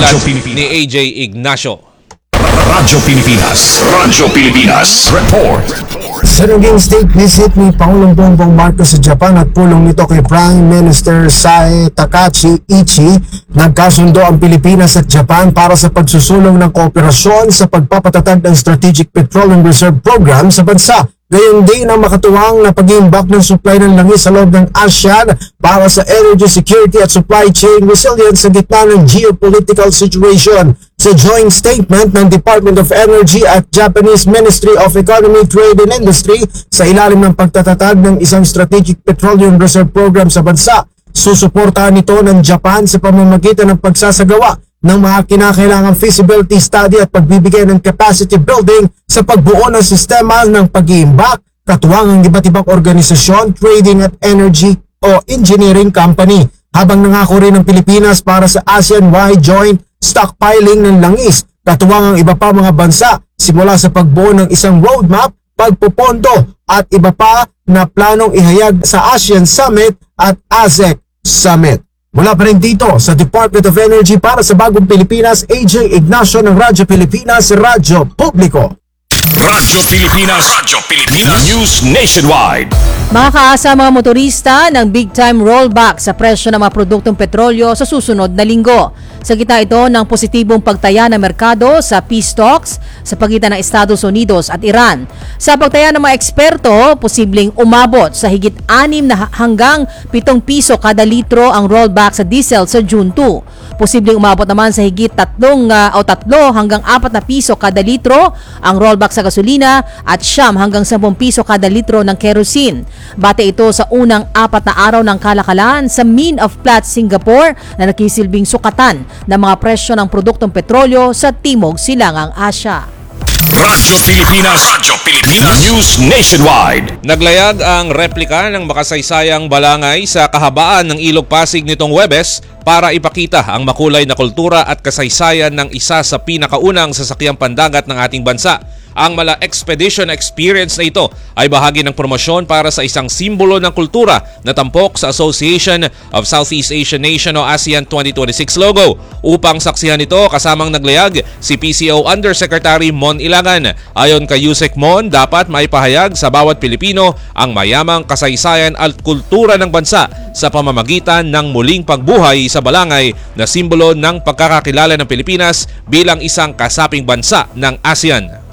Radyo Pilipinas. Ni AJ Ignacio. Radyo Pilipinas. Radyo Pilipinas. Report. Sa naging state visit ni Pangulong Bongbong Marcos sa Japan at pulong nito kay Prime Minister Sae Takahashi Ichi, nagkasundo ang Pilipinas at Japan para sa pagsusulong ng kooperasyon sa pagpapatatag ng Strategic Petroleum Reserve Program sa bansa. Gayon din ang makatuwang na pag-iimbak ng supply ng langis sa loob ng ASEAN para sa energy security at supply chain resilience sa gitna ng geopolitical situation. Sa joint statement ng Department of Energy at Japanese Ministry of Economy, Trade and Industry sa ilalim ng pagtatatag ng isang Strategic Petroleum Reserve Program sa bansa, susuportahan nito ng Japan sa pamamagitan ng pagsasagawa ng mga kinakailangang feasibility study at pagbibigay ng capacity building sa pagbuo ng sistema ng pag-iimbak, katuwang ang iba't ibang organisasyon, trading at energy o engineering company. Habang nangako rin ng Pilipinas para sa ASEAN-wide joint stockpiling ng langis, katuwang ang iba pa mga bansa simula sa pagbuo ng isang roadmap, pagpupondo at iba pa na planong ihayag sa ASEAN Summit at ASEC Summit. Mula pa rin dito sa Department of Energy para sa Bagong Pilipinas, AJ Ignacio ng Radyo Pilipinas, Radyo Publiko. Radyo Pilipinas. Radyo Pilipinas. News Nationwide. Makakaasa mga motorista ng big-time rollback sa presyo ng mga produktong petrolyo sa susunod na linggo. Sa gitna ito ng positibong pagtaya ng merkado sa peace talks sa pagitan ng Estados Unidos at Iran. Sa pagtaya ng mga eksperto, posibleng umabot sa higit 6 na hanggang 7 piso kada litro ang rollback sa diesel sa June 2. Posibleng umabot naman sa higit 3 hanggang 4 na piso kada litro ang rollback sa gasolina at 9 hanggang 10 piso kada litro ng kerosene. Bate ito sa unang 4 na araw ng kalakalan sa Min of Platts, Singapore na nakisilbing sukatan ng mga presyo ng produktong petrolyo sa Timog Silangang Asya. Radyo Pilipinas. Radyo Pilipinas. News Nationwide. Naglayag ang replika ng makasaysayang balangay sa kahabaan ng Ilog Pasig nitong Huwebes para ipakita ang makulay na kultura at kasaysayan ng isa sa pinakaunang sasakyang pandagat ng ating bansa. Ang Mala Expedition Experience na ito ay bahagi ng promosyon para sa isang simbolo ng kultura na tampok sa Association of Southeast Asian Nation o ASEAN 2026 logo. Upang saksihan ito, kasamang naglayag si PCO Undersecretary Mon Ilagan. Ayon kay Yusek Mon, dapat maipahayag sa bawat Pilipino ang mayamang kasaysayan at kultura ng bansa sa pamamagitan ng muling pagbuhay sa balangay na simbolo ng pagkakakilala ng Pilipinas bilang isang kasaping bansa ng ASEAN.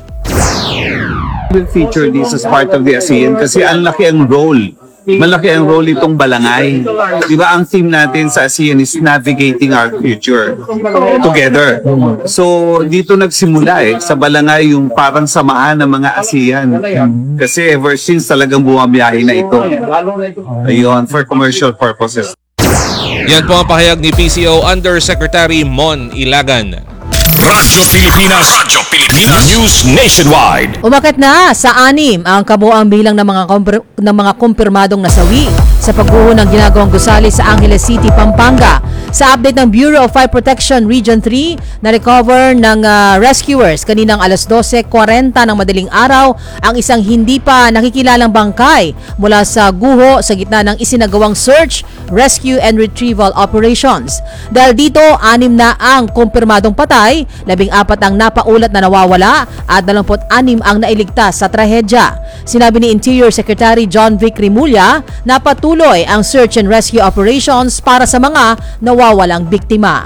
Will feature this as part of the ASEAN kasi ang laki ang role. Malaki ang role itong balangay. Di ba ang theme natin sa ASEAN is navigating our future together. So dito nagsimula sa balangay yung parang samahan ng mga ASEAN. Kasi ever since talagang bumabiyahe na ito. Ayun, for commercial purposes. Yan po ang pahayag ni PCO Undersecretary Mon Ilagan. Radyo Pilipinas. Radyo Pilipinas. News Nationwide. Umakyat na sa 6 ang kabuuang bilang ng mga kumpirmadong nasawi sa pagguho ng ginagawang gusali sa Angeles City, Pampanga. Sa update ng Bureau of Fire Protection Region 3, na-recover ng rescuers kaninang alas 12:40 ng madaling araw ang isang hindi pa nakikilalang bangkay mula sa guho sa gitna ng isinagawang search, rescue and retrieval operations. Dahil dito, 6 na ang kumpirmadong patay, 14 ang napaulat na nawawala at 26 ang nailigtas sa trahedya. Sinabi ni Interior Secretary John Vic Rimulya na patuloy ang search and rescue operations para sa mga nawawalang biktima.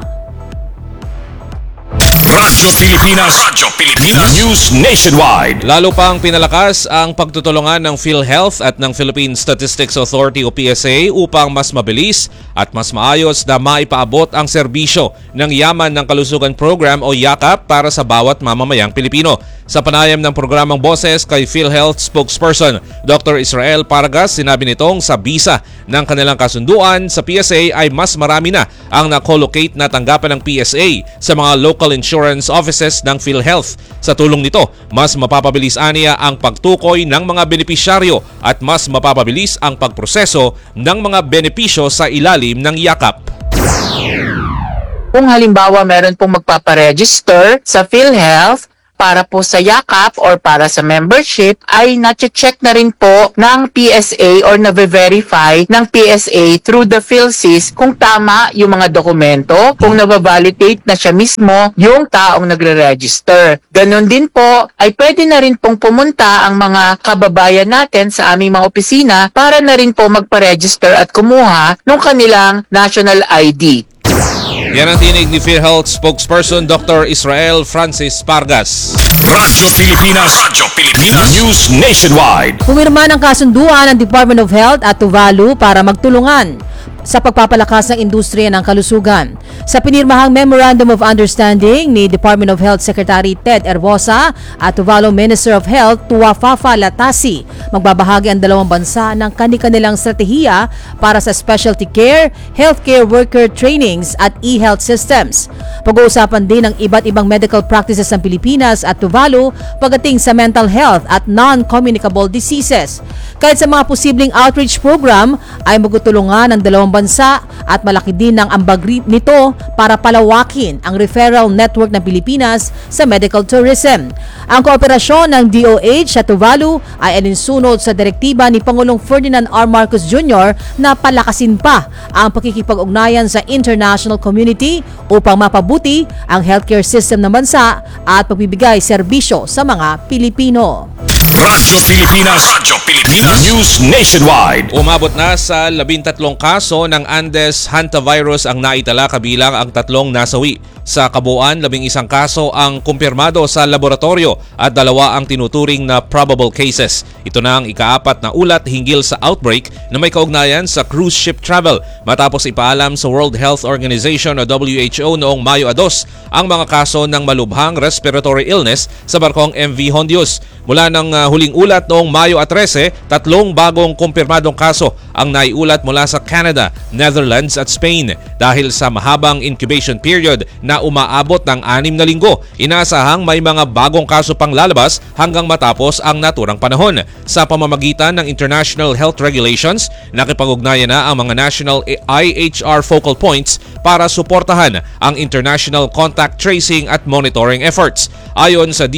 Radyo Pilipinas. Radyo Pilipinas. News Nationwide. Lalo pang pinalakas ang pagtutulungan ng PhilHealth at ng Philippine Statistics Authority o PSA upang mas mabilis at mas maayos na maipaabot ang serbisyo ng Yaman ng Kalusugan Program o YAKAP para sa bawat mamamayang Pilipino. Sa panayam ng programang Boses kay PhilHealth spokesperson Dr. Israel Paragas, sinabi nitong sa bisa ng kanilang kasunduan sa PSA ay mas marami na ang na-collocate na tanggapan ng PSA sa mga local insurance offices ng PhilHealth. Sa tulong nito, mas mapapabilis aniya ang pagtukoy ng mga benepisyaryo at mas mapapabilis ang pagproseso ng mga benepisyo sa ilalim ng YAKAP. Kung halimbawa meron pong magpaparegister sa PhilHealth, para po sa yakap or para sa membership ay na-check na rin po ng PSA or na-verify ng PSA through the PhilSys kung tama yung mga dokumento, kung nababalidate na siya mismo yung taong nagre-register. Ganon din po ay pwede na rin pong pumunta ang mga kababayan natin sa aming mga opisina para na rin po magpa-register at kumuha ng kanilang national ID. Yan ang tinig ni PhilHealth spokesperson Dr. Israel Francis Pargas. Radyo Pilipinas. News Nationwide. Pumirma ng kasunduan ng Department of Health at Tuvalu para magtulungan sa pagpapalakas ng industriya ng kalusugan. Sa pinirmahang Memorandum of Understanding ni Department of Health Secretary Ted Herbosa at Tuvalu Minister of Health Tuafafa Latasi, magbabahagi ang dalawang bansa ng kani-kanilang strategiya para sa specialty care, healthcare worker trainings at e-health systems. Pag-uusapan din ang iba't ibang medical practices ng Pilipinas at Tuvalu pagdating sa mental health at non-communicable diseases. Kahit sa mga posibleng outreach program ay magtutulungan ang dalawang bansa at malaki din ang ambag nito para palawakin ang referral network ng Pilipinas sa medical tourism. Ang kooperasyon ng DOH at Tuvalu ay alinsunod sa direktiba ni Pangulong Ferdinand R. Marcos Jr. na palakasin pa ang pakikipag-ugnayan sa international community upang mapabuti ang healthcare system ng bansa at pagbibigay serbisyo sa mga Pilipino. Radyo Pilipinas. News Nationwide. Umabot na sa 13 kaso ng Andes hantavirus ang naitala kabilang ang 3 nasawi. Sa kabuuan, 11 kaso ang kumpirmado sa laboratorio at 2 ang tinuturing na probable cases. Ito na ang ika-4 na ulat hinggil sa outbreak na may kaugnayan sa cruise ship travel matapos ipaalam sa World Health Organization o WHO noong Mayo 2 ang mga kaso ng malubhang respiratory illness sa barkong MV Hondius. Mula ng huling ulat noong Mayo 13, 3 bagong kumpirmadong kaso ang naiulat mula sa Canada, Netherlands at Spain. Dahil sa mahabang incubation period na umaabot ng 6 na linggo, inaasahang may mga bagong kaso pang lalabas hanggang matapos ang naturang panahon. Sa pamamagitan ng international health regulations, nakipag-ugnayan na ang mga national IHR focal points para suportahan ang international contact tracing at monitoring efforts. Ayon sa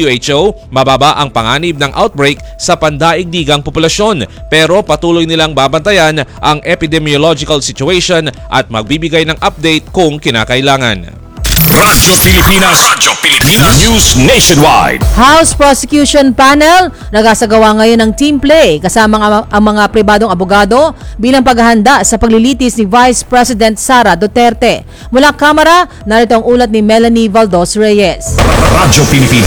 WHO, mababa ang panganib ng outbreak sa pandaigdigang populasyon pero patuloy nilang babantayan ang epidemiological situation at magbibigay ng update kung kinakailangan. Radyo Pilipinas. News Nationwide. House Prosecution Panel nagasagawa ngayon ng team play kasama ang mga pribadong abogado bilang paghahanda sa paglilitis ni Vice President Sara Duterte. Mula Kamara, narito ang ulat ni Melanie Valdos Reyes. Radyo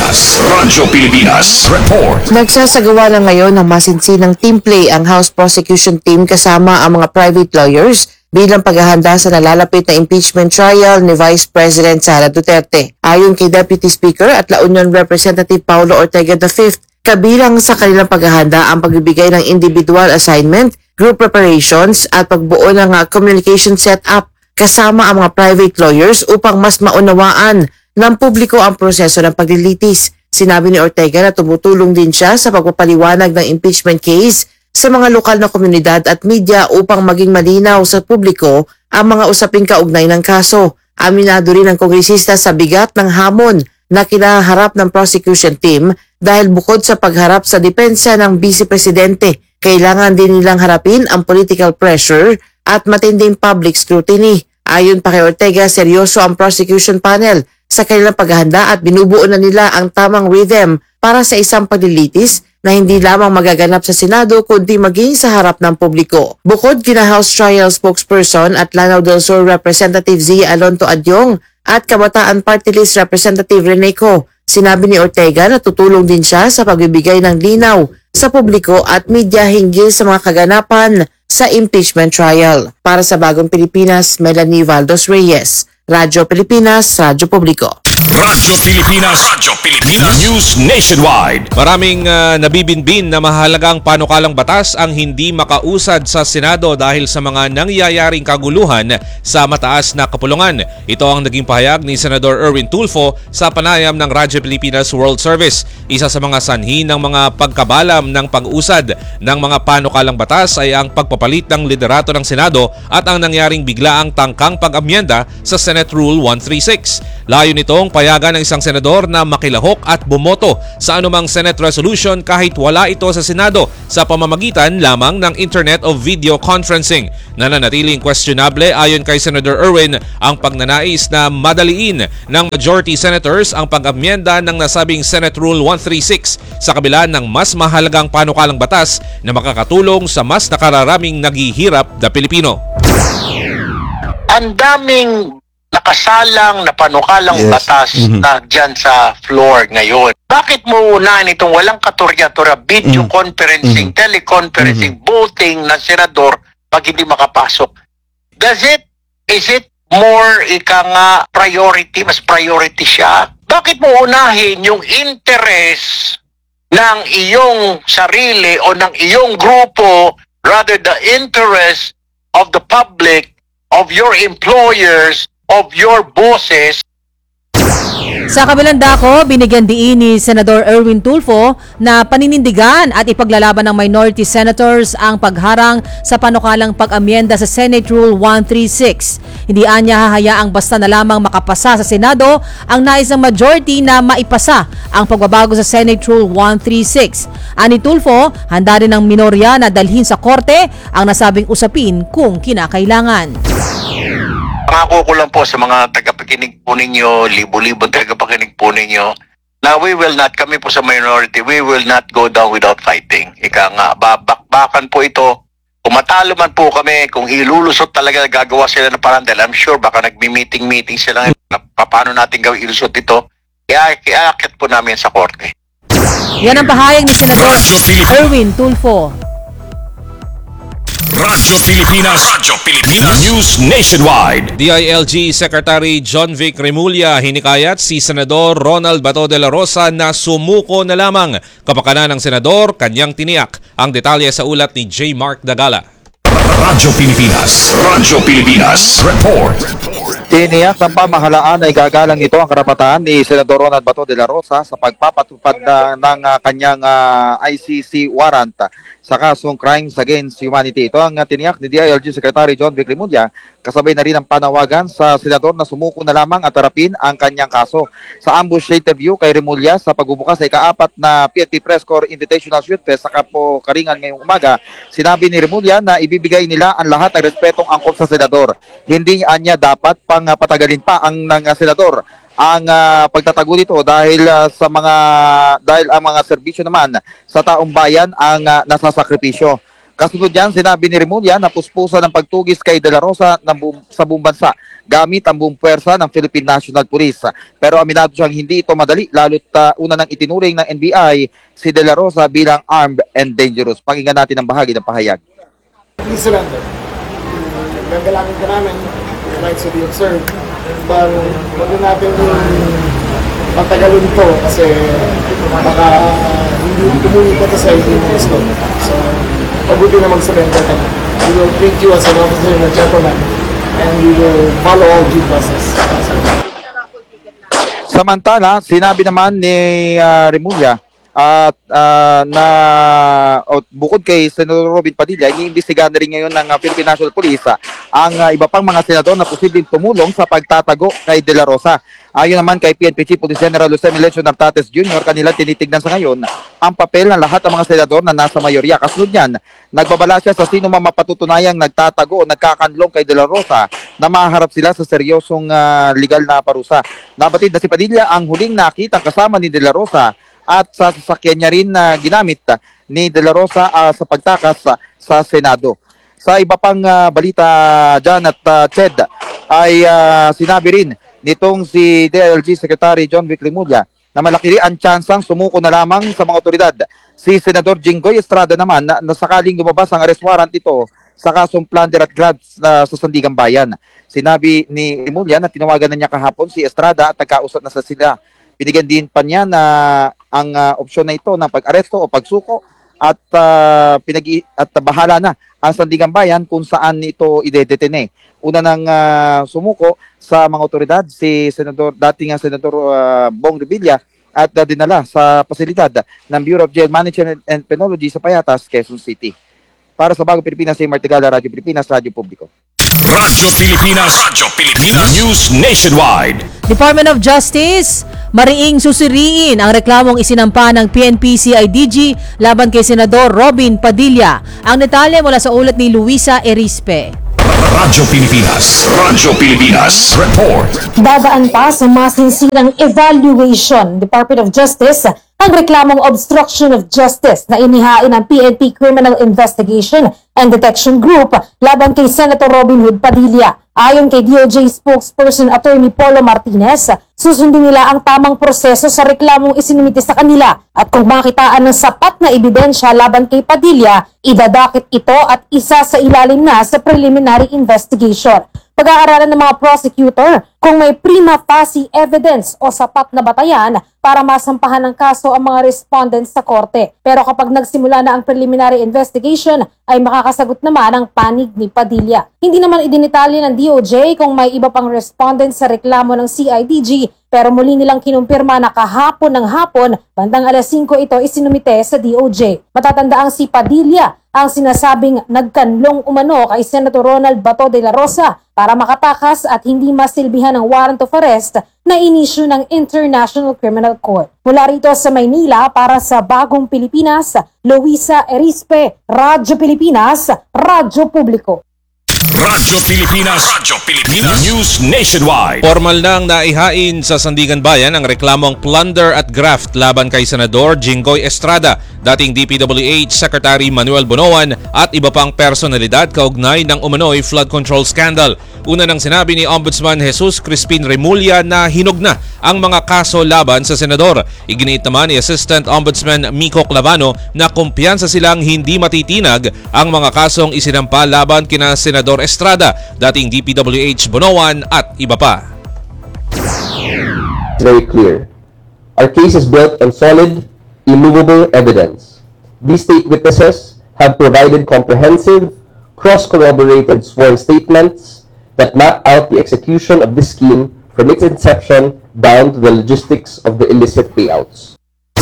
Pilipinas. Report. Nagsasagawa na ngayon ng masinsinang team play ang House Prosecution Team kasama ang mga private lawyers bilang paghahanda sa nalalapit na impeachment trial ni Vice President Sara Duterte. Ayon kay Deputy Speaker at La Union Representative Paulo Ortega V, kabilang sa kanilang paghahanda ang pagbibigay ng individual assignment, group preparations at pagbuo ng communication setup kasama ang mga private lawyers upang mas maunawaan ng publiko ang proseso ng paglilitis. Sinabi ni Ortega na tumutulong din siya sa pagpapaliwanag ng impeachment case sa mga lokal na komunidad at media upang maging malinaw sa publiko ang mga usaping kaugnay ng kaso. Aminado rin ang kongresista sa bigat ng hamon na kinaharap ng prosecution team dahil bukod sa pagharap sa depensa ng Vice Presidente, kailangan din nilang harapin ang political pressure at matinding public scrutiny. Ayon pa kay Ortega, seryoso ang prosecution panel sa kanilang paghahanda at binubuo na nila ang tamang rhythm para sa isang paglilitis na hindi lamang magaganap sa Senado kundi maging sa harap ng publiko. Bukod kina House Trial Spokesperson at Lanao del Sur Representative Zia Alonto Adyong at Kabataan Party List Representative Rene Co, sinabi ni Ortega na tutulong din siya sa pagbibigay ng linaw sa publiko at media hinggil sa mga kaganapan sa impeachment trial. Para sa Bagong Pilipinas, Melanie Valdos Reyes, Radyo Pilipinas, Radyo Publiko. Radyo Pilipinas. News Nationwide. Maraming nabibinbin na mahalagang panukalang batas ang hindi makausad sa Senado dahil sa mga nangyayaring kaguluhan sa mataas na kapulungan. Ito ang naging pahayag ni Senador Erwin Tulfo sa panayam ng Radyo Pilipinas World Service. Isa sa mga sanhi ng mga pagkabalam ng pag-usad ng mga panukalang batas ay ang pagpapalit ng liderato ng Senado at ang nangyaring biglaang tangkang pag-amyenda sa Senate Rule 136. Layo nitong payagan ng isang senador na makilahok at bumoto sa anumang Senate resolution kahit wala ito sa Senado sa pamamagitan lamang ng Internet o video conferencing. Nananatiling questionable ayon kay Senator Erwin ang pagnanais na madaliin ng majority senators ang pag-amyenda ng nasabing Senate Rule 136 sa kabila ng mas mahalagang panukalang batas na makakatulong sa mas nakararaming naghihirap na Pilipino. Ang daming nakasalang na panukalang batas na dyan sa floor ngayon. Bakit mo unahin itong walang katurya-turya, video conferencing, teleconferencing, voting ng senador pag hindi makapasok? Is it more priority, mas priority siya? Bakit mo unahin yung interest ng iyong sarili o ng iyong grupo rather the interest of the public, of your employers, of your bosses? Sa kabilang dako, binigyan diin ni Senador Erwin Tulfo na paninindigan at ipaglalaban ng minority senators ang pagharang sa panukalang pag-amyenda sa Senate Rule 136. Hindi anya hahayaang basta na lamang makapasa sa Senado ang nais ng majority na maipasa ang pagbabago sa Senate Rule 136. Ani Tulfo, handa rin ng minorya na dalhin sa korte ang nasabing usapin kung kinakailangan. Pangako ko lang po sa mga tagapakinig po ninyo, libo-libo tagapakinig po ninyo, na kami po sa minority, we will not go down without fighting. Ika nga, babakbakan po ito. Kung matalo man po kami, kung ilulusot talaga, gagawa sila ng parang, dahil I'm sure baka nagmi-meeting sila na paano natin gawin ilusot ito, iakit po namin sa korte. Yan ang pahayag ni Senador Erwin Tulfo. Radyo Pilipinas, News Nationwide. DILG Secretary John Vic Remulla hinikayat si Senador Ronald Bato de la Rosa na sumuko na lamang. Kapakanan ng senador, kanyang tiniyak. Ang detalye sa ulat ni J. Mark Dagala. Radyo Pilipinas, report. Tiniyak ng pamahalaan ay gagalang nito ang karapatan ni Senador Ronald Bato de la Rosa sa pagpapatupad ng kanyang ICC warrant sa kasong Crimes Against Humanity. Ito ang tiniyak ni DILG Secretary John Vic Remulla, kasabay na rin ang panawagan sa senador na sumuko na lamang at harapin ang kanyang kaso. Sa ambush interview kay Remulla sa pagbubukas sa ika-4 na PNP Press Corps Invitational Youth Fest sa Kapo Karingan ngayong umaga, sinabi ni Remulla na ibibigay nila ang lahat ng respetong angkop sa senador. Hindi anya dapat pang patagalin pa ang ng senador ang pagtatago nito dahil ang mga serbisyo naman sa taong bayan ang nasasakripisyo. Kasunod yan, sinabi ni Remulla na puspusan ng pagtugis kay De La Rosa sa buong bansa gamit ang buong puwersa ng Philippine National Police. Pero aminado siyang hindi ito madali, lalo't una nang itinuring ng NBI si De La Rosa bilang armed and dangerous. Pakinggan natin ang bahagi ng pahayag. Please surrender. Gagalangin ka namin, the rights to be observed. But wag natin patagalin ito kasi baka hindi tumuloy pa ito sa hindi mo gusto. So, mabuti na mag-surrender ka na. We will treat you as an officer and a gentleman and we will follow all due process. Samantala, sinabi naman ni Remulla at bukod kay Senador Robin Padilla, iniimbestigahan na rin ngayon ng Philippine National Police ang iba pang mga senador na posibleng tumulong sa pagtatago kay De La Rosa. Ayon naman kay PNP Chief Police General Jose Melencio Nartates Jr., kanila tinitignan sa ngayon ang papel ng lahat ng mga senador na nasa mayorya. Kasunod niyan, nagbabala siya sa sino man mapatutunayang nagtatago o nagkakanlong kay De La Rosa na maharap sila sa seryosong legal na parusa. Nabatid na si Padilla ang huling nakitang kasama ni De La Rosa at sa sasakyan niya rin na ginamit ni De La Rosa sa pagtakas sa Senado. Sa iba pang balita dyan at Ched, ay sinabi rin nitong si DILG Secretary John Vic Remulla na malaki rin ang tsansang sumuko na lamang sa mga otoridad. Si Senador Jinggoy Estrada naman na sakaling lumabas ang arrest warrant ito sa kasong plunder at grabs sa Sandigan Bayan. Sinabi ni Remulla na tinawagan na niya kahapon si Estrada at nagkausap na sa sila. Binigyan din pa niya na ang opsyon na ito ng pag-aresto o pagsuko at bahala na ang Sandigan Bayan kung saan ito idedetene. Una nang sumuko sa mga otoridad si dating Senador Bong Revilla at dinala sa pasilidad ng Bureau of Jail Management and Penology sa Payatas, Quezon City. Para sa Bagong Pilipinas, si Martigala, Radyo Pilipinas, Radyo Publiko. Radyo Pilipinas. News Nationwide. Department of Justice, mariing susuriin ang reklamong isinampa ng PNP-CIDG laban kay Senador Robin Padilla. Ang detalye mula sa ulat ni Luisa Erispe. Radyo Pilipinas. Report. Dadaan pa sa masinsinang evaluation Department of Justice ang reklamong obstruction of justice na inihain ng PNP Criminal Investigation and Detection Group laban kay Senator Robin Hood Padilla. Ayon kay DOJ spokesperson Attorney Polo Martinez, susundin nila ang tamang proseso sa reklamong isinumite sa kanila at kung makitaan ng sapat na ebidensya laban kay Padilla, idadakit ito at isa sa ilalim na sa preliminary investigation. Pag-aaralan ng mga prosecutor kung may prima facie evidence o sapat na batayan para masampahan ng kaso ang mga respondents sa korte. Pero kapag nagsimula na ang preliminary investigation, ay makakasagot naman ang panig ni Padilla. Hindi naman idinitalye ng DOJ kung may iba pang respondents sa reklamo ng CIDG, pero muli nilang kinumpirma na kahapon ng hapon, bandang alas 5 ito isinumite sa DOJ. Matatandaang si Padilla ang sinasabing nagkanlong umano kay Senator Ronald Bato de la Rosa para makatakas at hindi masilbihan ng warrant of arrest na inisyu ng International Criminal Court. Mula rito sa Maynila para sa Bagong Pilipinas, Luisa Erispe, Radyo Pilipinas, Radyo Publiko. Radyo Pilipinas. News Nationwide. Formal nang naihain sa Sandigan Bayan ang reklamong plunder at graft laban kay Senador Jinggoy Estrada, dating DPWH Secretary Manuel Bonoan at iba pang personalidad kaugnay ng umano'y flood control scandal. Una nang sinabi ni Ombudsman Jesus Crispin Remulla na hinog na ang mga kaso laban sa senador. Iginiit naman ni Assistant Ombudsman Miko Clavano na kumpiyansa silang hindi matitinag ang mga kasong isinampa laban kina Senador Estrada, dating DPWH Bonoan at iba pa. Very clear. Our case is built on solid, immovable evidence. These state witnesses have provided comprehensive, cross-corroborated sworn statements that map out the execution of this scheme from its inception down to the logistics of the illicit payouts.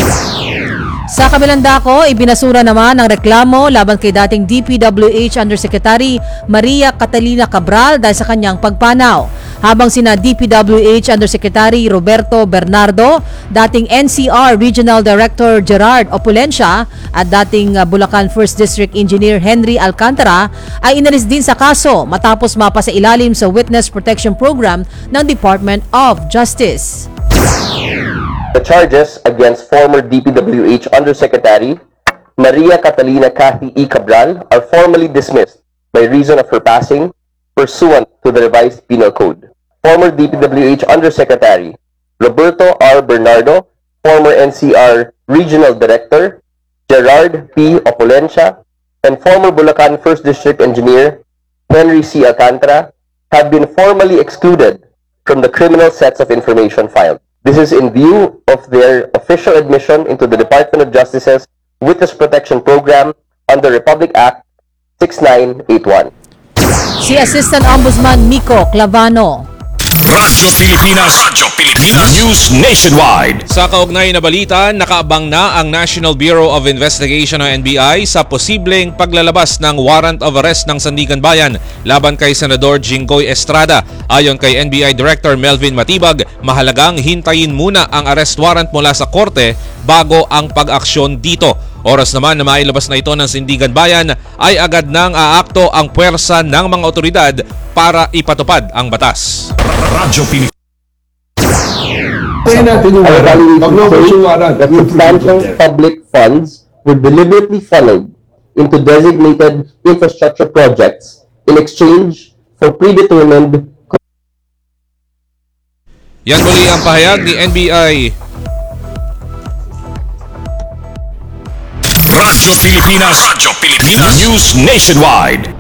Sa kabilang dako, ibinasura naman ang reklamo laban kay dating DPWH Undersecretary Maria Catalina Cabral dahil sa kanyang pagpanaw. Habang sina DPWH Undersecretary Roberto Bernardo, dating NCR Regional Director Gerard Opulencia at dating Bulacan 1st District Engineer Henry Alcantara ay inalis din sa kaso matapos mapasa ilalim sa Witness Protection Program ng Department of Justice. The charges against former DPWH Undersecretary Maria Catalina Cathy E. Cabral are formally dismissed by reason of her passing pursuant to the revised penal code. Former DPWH Undersecretary Roberto R. Bernardo, former NCR Regional Director Gerard P. Opulencia, and former Bulacan 1st District Engineer Henry C. Alcantara have been formally excluded from the criminal sets of information filed. This is in view of their official admission into the Department of Justice's Witness Protection Program under Republic Act 6981. Si Assistant Ombudsman Miko Clavano. Radyo Pilipinas. News Nationwide. Sa kaugnay na balita, nakaabang na ang National Bureau of Investigation o NBI sa posibleng paglalabas ng warrant of arrest ng Sandigan Bayan laban kay Senador Jinggoy Estrada. Ayon kay NBI Director Melvin Matibag, mahalagang hintayin muna ang arrest warrant mula sa korte bago ang pag-aksyon dito. Oras naman na mailabas na ito ng Sandigan Bayan ay agad nang aakto ang puwersa ng mga otoridad para ipatupad ang batas. Radyo Pilipinas. Our evaluation shows that substantial public funds were deliberately funneled into designated infrastructure projects in exchange for predetermined. Yan muli ang pahayag ni NBI. Radyo Pilipinas. News Nationwide.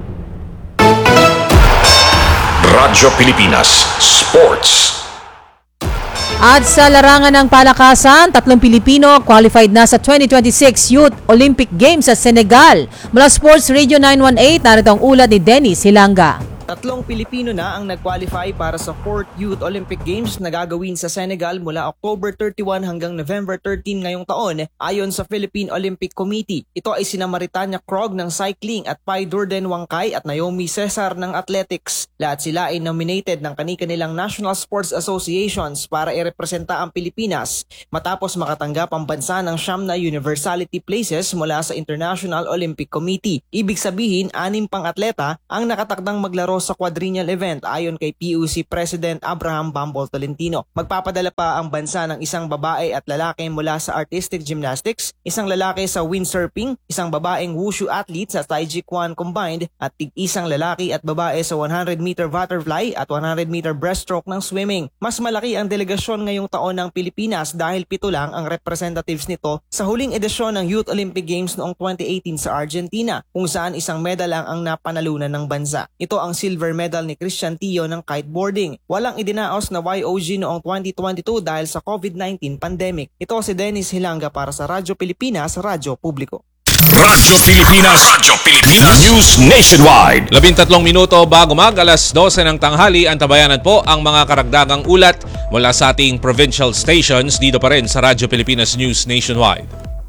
Radyo Pilipinas Sports. At sa larangan ng palakasan, 3 Pilipino qualified na sa 2026 Youth Olympic Games sa Senegal. Mula Sports Radio 918, narito ang ulat ni Dennis Hilanga. Tatlong Pilipino na ang nag-qualify para sa 4th Youth Olympic Games na gagawin sa Senegal mula October 31 hanggang November 13 ngayong taon ayon sa Philippine Olympic Committee. Ito ay sina Maritanya Krog ng cycling at Pai Durden Wangkay at Naomi Cesar ng athletics. Lahat sila ay nominated ng kani-kanilang National Sports Associations para irepresenta ang Pilipinas matapos makatanggap ang bansa ng 9 na universality places mula sa International Olympic Committee. Ibig sabihin, 6 pang atleta ang nakatakdang maglaro sa quadrennial event ayon kay PUC President Abraham Bambol Tolentino. Magpapadala pa ang bansa ng isang babae at lalaki mula sa artistic gymnastics, isang lalaki sa windsurfing, isang babaeng wushu athlete sa Taiji Chuan combined at tig-isang lalaki at babae sa 100-meter butterfly at 100-meter breaststroke ng swimming. Mas malaki ang delegasyon ngayong taon ng Pilipinas dahil 7 lang ang representatives nito sa huling edisyon ng Youth Olympic Games noong 2018 sa Argentina kung saan isang medal lang ang napanalunan ng bansa. Ito ang silver medal ni Christian Tio ng kiteboarding. Walang idinaos na YOG noong 2022 dahil sa COVID-19 pandemic. Ito si Dennis Hilanga para sa Radyo Pilipinas, Radyo Publiko. Radyo Pilipinas. Radyo Pilipinas. News Nationwide. 13 minuto bago alas 12 ng tanghali, antabayanan po ang mga karagdagang ulat mula sa ating provincial stations dito pa rin sa Radyo Pilipinas News Nationwide.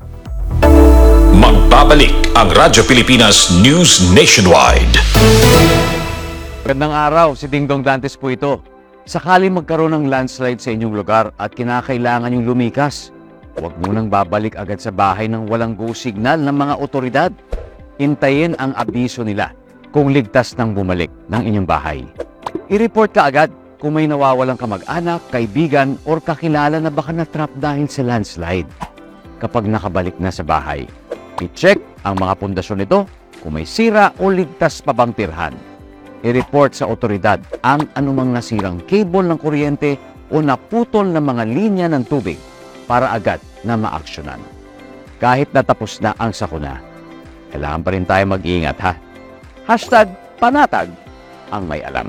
Magbabalik ang Radyo Pilipinas News Nationwide. Magandang araw, si Dingdong Dantes po ito. Sakali magkaroon ng landslide sa inyong lugar at kinakailangan yung lumikas, huwag munang babalik agad sa bahay ng walang go signal ng mga otoridad. Hintayin ang abiso nila kung ligtas nang bumalik ng inyong bahay. I-report ka agad kung may nawawalang kamag-anak, kaibigan, or kakilala na baka na-trap dahil sa landslide. Kapag nakabalik na sa bahay, i-check ang mga pundasyon nito kung may sira o ligtas pa bang tirhan. I-report sa otoridad ang anumang nasirang cable ng kuryente o naputol na mga linya ng tubig para agad na maaksyonan. Kahit natapos na ang sakuna, kailangan pa rin tayo mag-iingat ha. #panatag ang may alam.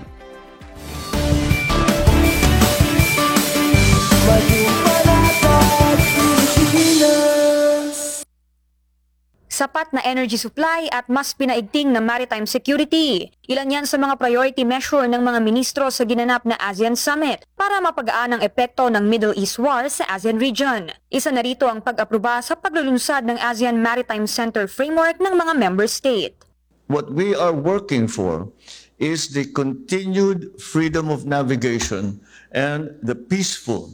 Sapat na energy supply at mas pinaigting na maritime security. Ilan yan sa mga priority measure ng mga ministro sa ginanap na ASEAN Summit para mapagaan ang epekto ng Middle East War sa ASEAN region. Isa na rito ang pag-aproba sa paglulunsad ng ASEAN Maritime Center Framework ng mga member state. What we are working for is the continued freedom of navigation and the peaceful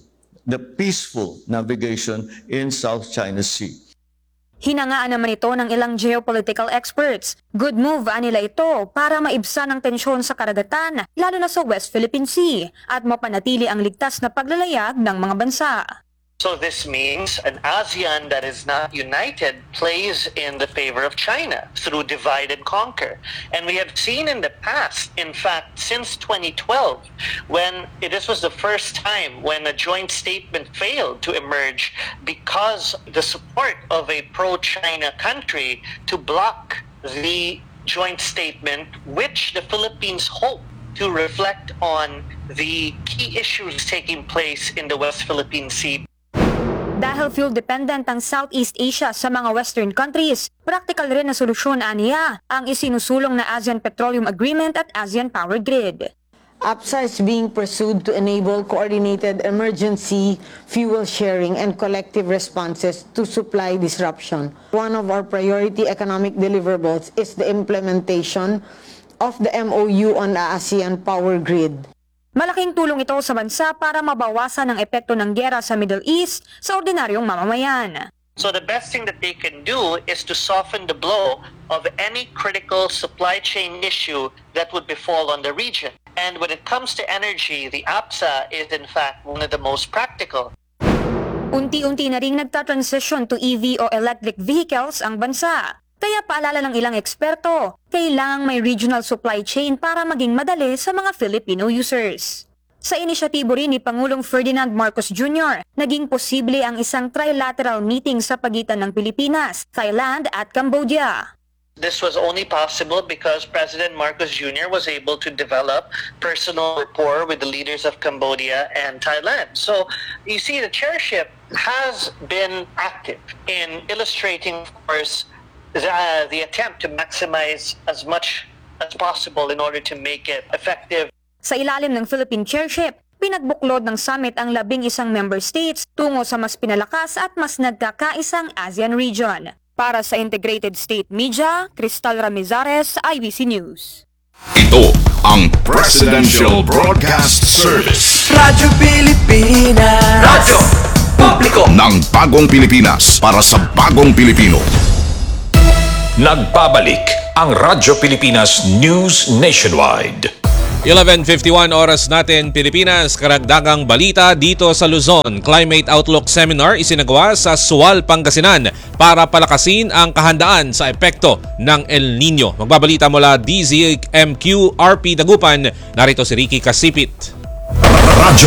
navigation in South China Sea. Hinangaan naman ito ng ilang geopolitical experts. Good move nila ito para maibsan ang tensyon sa karagatan, lalo na sa West Philippine Sea, at mapanatili ang ligtas na paglalayag ng mga bansa. So this means an ASEAN that is not united plays in the favor of China through divide and conquer. And we have seen in the past, in fact, since 2012, when this was the first time when a joint statement failed to emerge because the support of a pro-China country to block the joint statement, which the Philippines hope to reflect on the key issues taking place in the West Philippine Sea. Dahil fuel-dependent ang Southeast Asia sa mga Western countries, practical rin na solusyon aniya ang isinusulong na ASEAN Petroleum Agreement at ASEAN Power Grid. APSA is being pursued to enable coordinated emergency fuel sharing and collective responses to supply disruption. One of our priority economic deliverables is the implementation of the MOU on the ASEAN Power Grid. Malaking tulong ito sa bansa para mabawasan ang epekto ng giyera sa Middle East sa ordinaryong mamamayan. So the best thing that they can do is to soften the blow of any critical supply chain issue that would befall on the region. And when it comes to energy, the APSA is in fact one of the most practical. Unti-unti na ring nagta-transition to EV o electric vehicles ang bansa. Kaya paalala ng ilang eksperto, kailangang may regional supply chain para maging madali sa mga Filipino users. Sa inisyatibo rin ni Pangulong Ferdinand Marcos Jr., naging posible ang isang trilateral meeting sa pagitan ng Pilipinas, Thailand at Cambodia. This was only possible because President Marcos Jr. was able to develop personal rapport with the leaders of Cambodia and Thailand. So you see, the chairship has been active in illustrating, of course, the attempt to maximize as much as possible in order to make it effective. Sa ilalim ng Philippine Chairship, pinagbuklod ng summit ang 11 member states tungo sa mas pinalakas at mas nagkakaisang ASEAN region. Para sa Integrated State Media, Cristal Ramizares, IBC News. Ito ang Presidential Broadcast Service. Radyo Pilipinas. Radyo Publiko ng bagong Pilipinas para sa bagong Pilipino. Nagbabalik ang Radyo Pilipinas News Nationwide. 11:51 oras natin Pilipinas, karagdagang balita dito sa Luzon. Climate Outlook Seminar isinagawa sa Sual, Pangasinan para palakasin ang kahandaan sa epekto ng El Nino. Magbabalita mula DZMQ RP Dagupan, narito si Ricky Kasipit. Radyo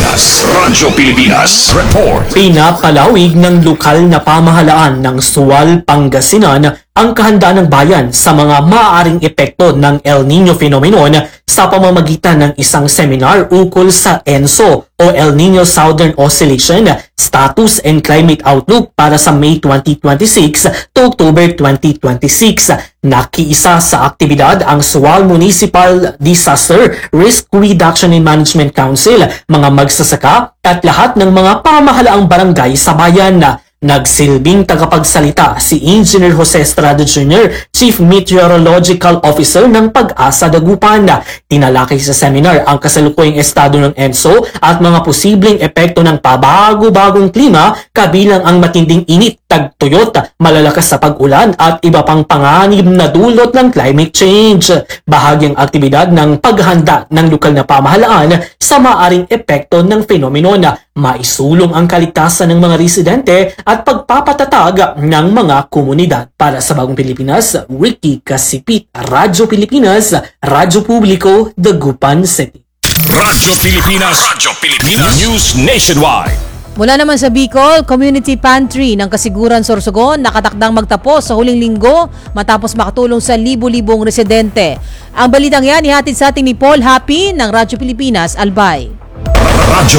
Pilipinas Report. Pinapalawig ng lokal na pamahalaan ng Sual, Pangasinan ang kahandaan ng bayan sa mga maaaring epekto ng El Nino phenomenon sa pamamagitan ng isang seminar ukol sa ENSO o El Nino Southern Oscillation Status and Climate Outlook para sa May 2026 to October 2026. Nakiisa sa aktibidad ang Sual Municipal Disaster Risk Reduction and Management Council, mga magsasaka at lahat ng mga pamahalaang barangay sa bayan. Nagsilbing tagapagsalita si Engineer Jose Estrada Jr., Chief Meteorological Officer ng Pag-asa Dagupan. Tinalakay sa seminar ang kasalukuyang estado ng ENSO at mga posibleng epekto ng pabago-bagong klima kabilang ang matinding init, tagtuyot, malalakas sa pag-ulan at iba pang panganib na dulot ng climate change. Bahagyang aktibidad ng paghanda ng lokal na pamahalaan sa maaring epekto ng phenomenon. Maisulong ang kaligtasan ng mga residente at pagpapatatag ng mga komunidad. Para sa Bagong Pilipinas, Ricky Kasipit, Radyo Pilipinas, Radyo Publiko, Dagupan City. Radyo Pilipinas News Nationwide. Mula naman sa Bicol, Community Pantry ng Kasiguran Sorsogon nakatakdang magtapos sa huling linggo matapos makatulong sa libu-libong residente. Ang balitang yan ihatid sa atin ni Paul Happy ng Radyo Pilipinas, Albay. Radyo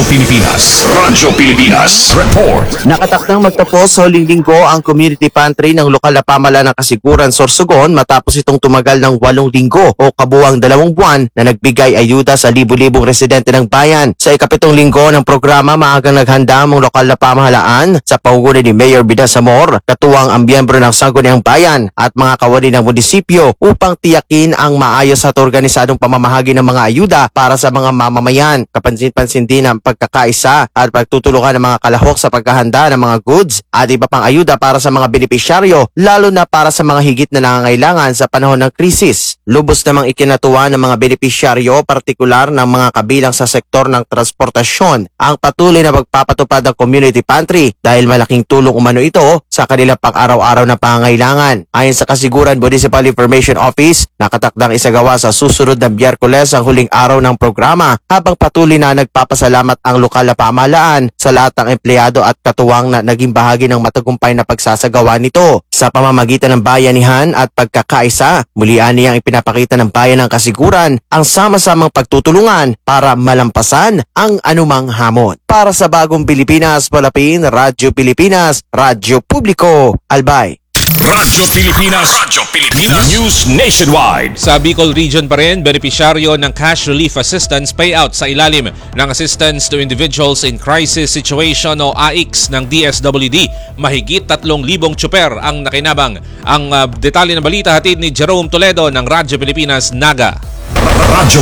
Pilipinas Report. Nakatakdang magtapos sa huling linggo ang community pantry ng lokal na pamahalaan ng Kasiguran, Sorsogon matapos itong tumagal ng 8 linggo o kabuwang 2 buwan na nagbigay ayuda sa libu-libong residente ng bayan. Sa ika-7 linggo ng programa, maagang naghanda ang lokal na pamahalaan sa pangunguna ni Mayor Bida Samor, katuwang ang miyembro ng Sangguniang Bayan at mga kawani ng munisipyo upang tiyakin ang maayos at organisadong pamamahagi ng mga ayuda para sa mga mamamayan. Kapansin-pansin din ang pagkakaisa at pagtutulungan ng mga kalahok sa paghahanda ng mga goods at iba pang ayuda para sa mga benepisyaryo, lalo na para sa mga higit na nangangailangan sa panahon ng krisis. Lubos namang ikinatuwa ng mga benepisyaryo, partikular ng mga kabilang sa sektor ng transportasyon, ang patuloy na pagpapatupad ng community pantry dahil malaking tulong umano ito sa kanilang pang-araw-araw na pangangailangan. Ayon sa Kasiguran Municipal Information Office, nakatakdang isagawa sa susunod na Biyerkules ang huling araw ng programa habang patuloy na nagpapasalamat ang lokal na pamahalaan sa lahat ng empleyado at katuwang na naging bahagi ng matagumpay na pagsasagawa nito. Sa pamamagitan ng bayanihan at pagkakaisa, mulian niyang ipinapakita ng bayan ng Kasiguran ang sama-samang pagtutulungan para malampasan ang anumang hamon. Para sa Bagong Pilipinas, Palapin, Radyo Pilipinas, Radyo Publiko, Albay. Radyo Pilipinas News Nationwide. Sa Bicol Region pa rin, benepisyaryo ng Cash Relief Assistance Payout sa ilalim ng Assistance to Individuals in Crisis Situation o AICS ng DSWD. Mahigit 3,000 tsuper ang nakinabang. Ang detalye ng balita hatid ni Jerome Toledo ng Radyo Pilipinas, Naga. Radyo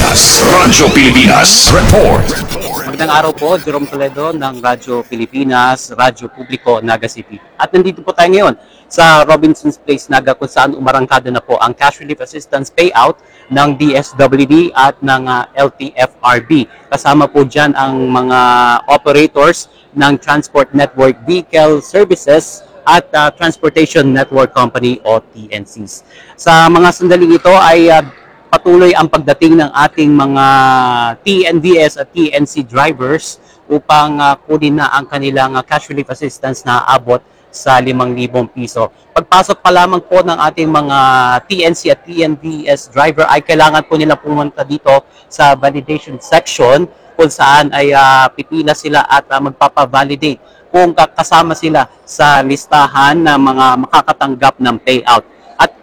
Pilipinas Report. Magandang araw po, Jerome Toledo ng Radyo Pilipinas, Radyo Publiko, Naga City. At nandito po tayo ngayon sa Robinson's Place, Naga, kung saan umarangkada na po ang Cash Relief Assistance Payout ng DSWD at ng LTFRB. Kasama po dyan ang mga operators ng Transport Network Vehicle Services at Transportation Network Company o TNCs. Sa mga sandaling ito ay patuloy ang pagdating ng ating mga TNVS at TNC drivers upang kunin na ang kanilang cash relief assistance na abot sa 5,000 piso. Pagpasok pa lamang po ng ating mga TNC at TNVS driver ay kailangan po nila pumunta dito sa validation section kung saan ay pipila sila at magpapavalidate kung kasama sila sa listahan ng mga makakatanggap ng payout. At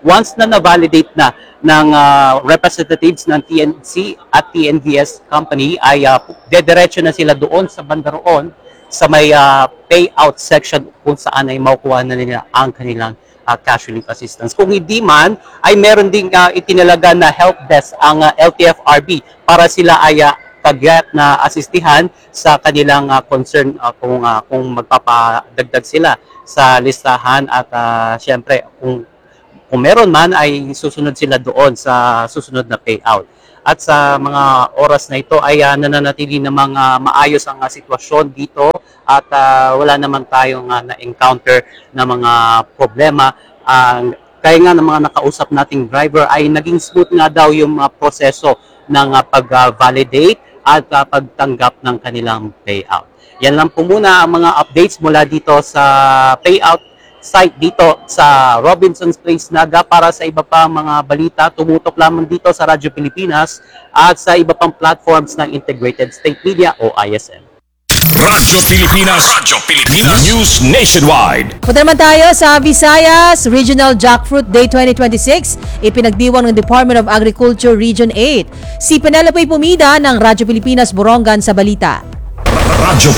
once na na-validate na ng representatives ng TNC at TNVS company, ay dediretso na sila doon sa banda roon sa may payout section kung saan ay makukuha na nila ang kanilang cash relief assistance. Kung hindi man, ay meron ding itinalaga na help desk ang LTFRB para sila ay kagyat na asistihan sa kanilang concern kung magpapadagdag sila sa listahan at syempre kung meron man ay susunod sila doon sa susunod na payout. At sa mga oras na ito ay nananatili namang maayos ang sitwasyon dito at wala naman tayong na-encounter na mga problema. Kaya nga ng mga nakausap nating driver ay naging smooth nga daw yung proseso ng pag-validate at pagtanggap ng kanilang payout. Yan lang po muna ang mga updates mula dito sa payout site dito sa Robinson's Place, Naga. Para sa iba pa mga balita, tumutok lamang dito sa Radyo Pilipinas at sa iba pang platforms ng Integrated State Media o ISM. Radyo Pilipinas, News Nationwide. Punta naman tayo sa Visayas Regional Jackfruit Day 2026. Ipinagdiwang ng Department of Agriculture Region 8. Si Penelope Pumida ng Radyo Pilipinas Borongan sa balita. Radyo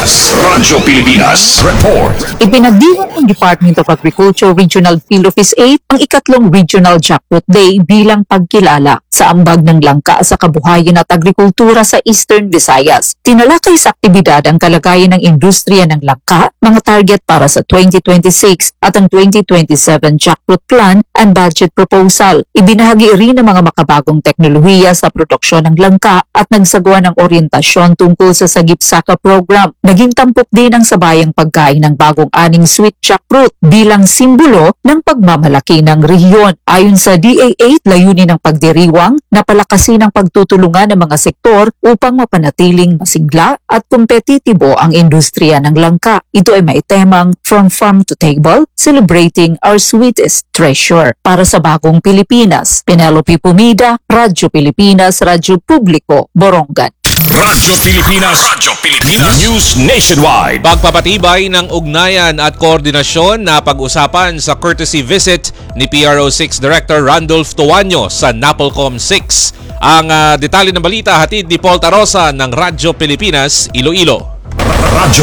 Pilipinas, report. Ipinagdiwang ng Department of Agriculture Regional Field Office 8 ang ikatlong Regional Jackfruit Day bilang pagkilala sa ambag ng langka sa kabuhayan at agrikultura sa Eastern Visayas. Tinalakay sa aktibidad ang kalagayan ng industriya ng langka, mga target para sa 2026 at ang 2027 Jackfruit Plan and Budget Proposal. Ibinahagi rin ang mga makabagong teknolohiya sa produksyon ng langka at nagsagawa ng oryentasyon tungkol sa Sagip-Saka Program. Naging tampok din ang sabayang pagkain ng bagong aning sweet jackfruit bilang simbolo ng pagmamalaki ng rehiyon. Ayon sa DA8, layunin ng pagdiriwang na palakasin ang pagtutulungan ng mga sektor upang mapanatiling masigla at kompetitibo ang industriya ng langka. Ito ay may temang From Farm to Table, Celebrating Our Sweetest Treasure. Para sa Bagong Pilipinas, Penelope Pumida, Radyo Pilipinas, Radyo Publiko, Borongan. Radyo Pilipinas, News Nationwide. Pagpapatibay ng ugnayan at koordinasyon na pag-usapan sa courtesy visit ni PRO6 Director Randolph Tuanyo sa NAPOLCOM 6. Ang detalye ng balita hatid ni Paul Tarosa ng Radyo Pilipinas, Iloilo. Radyo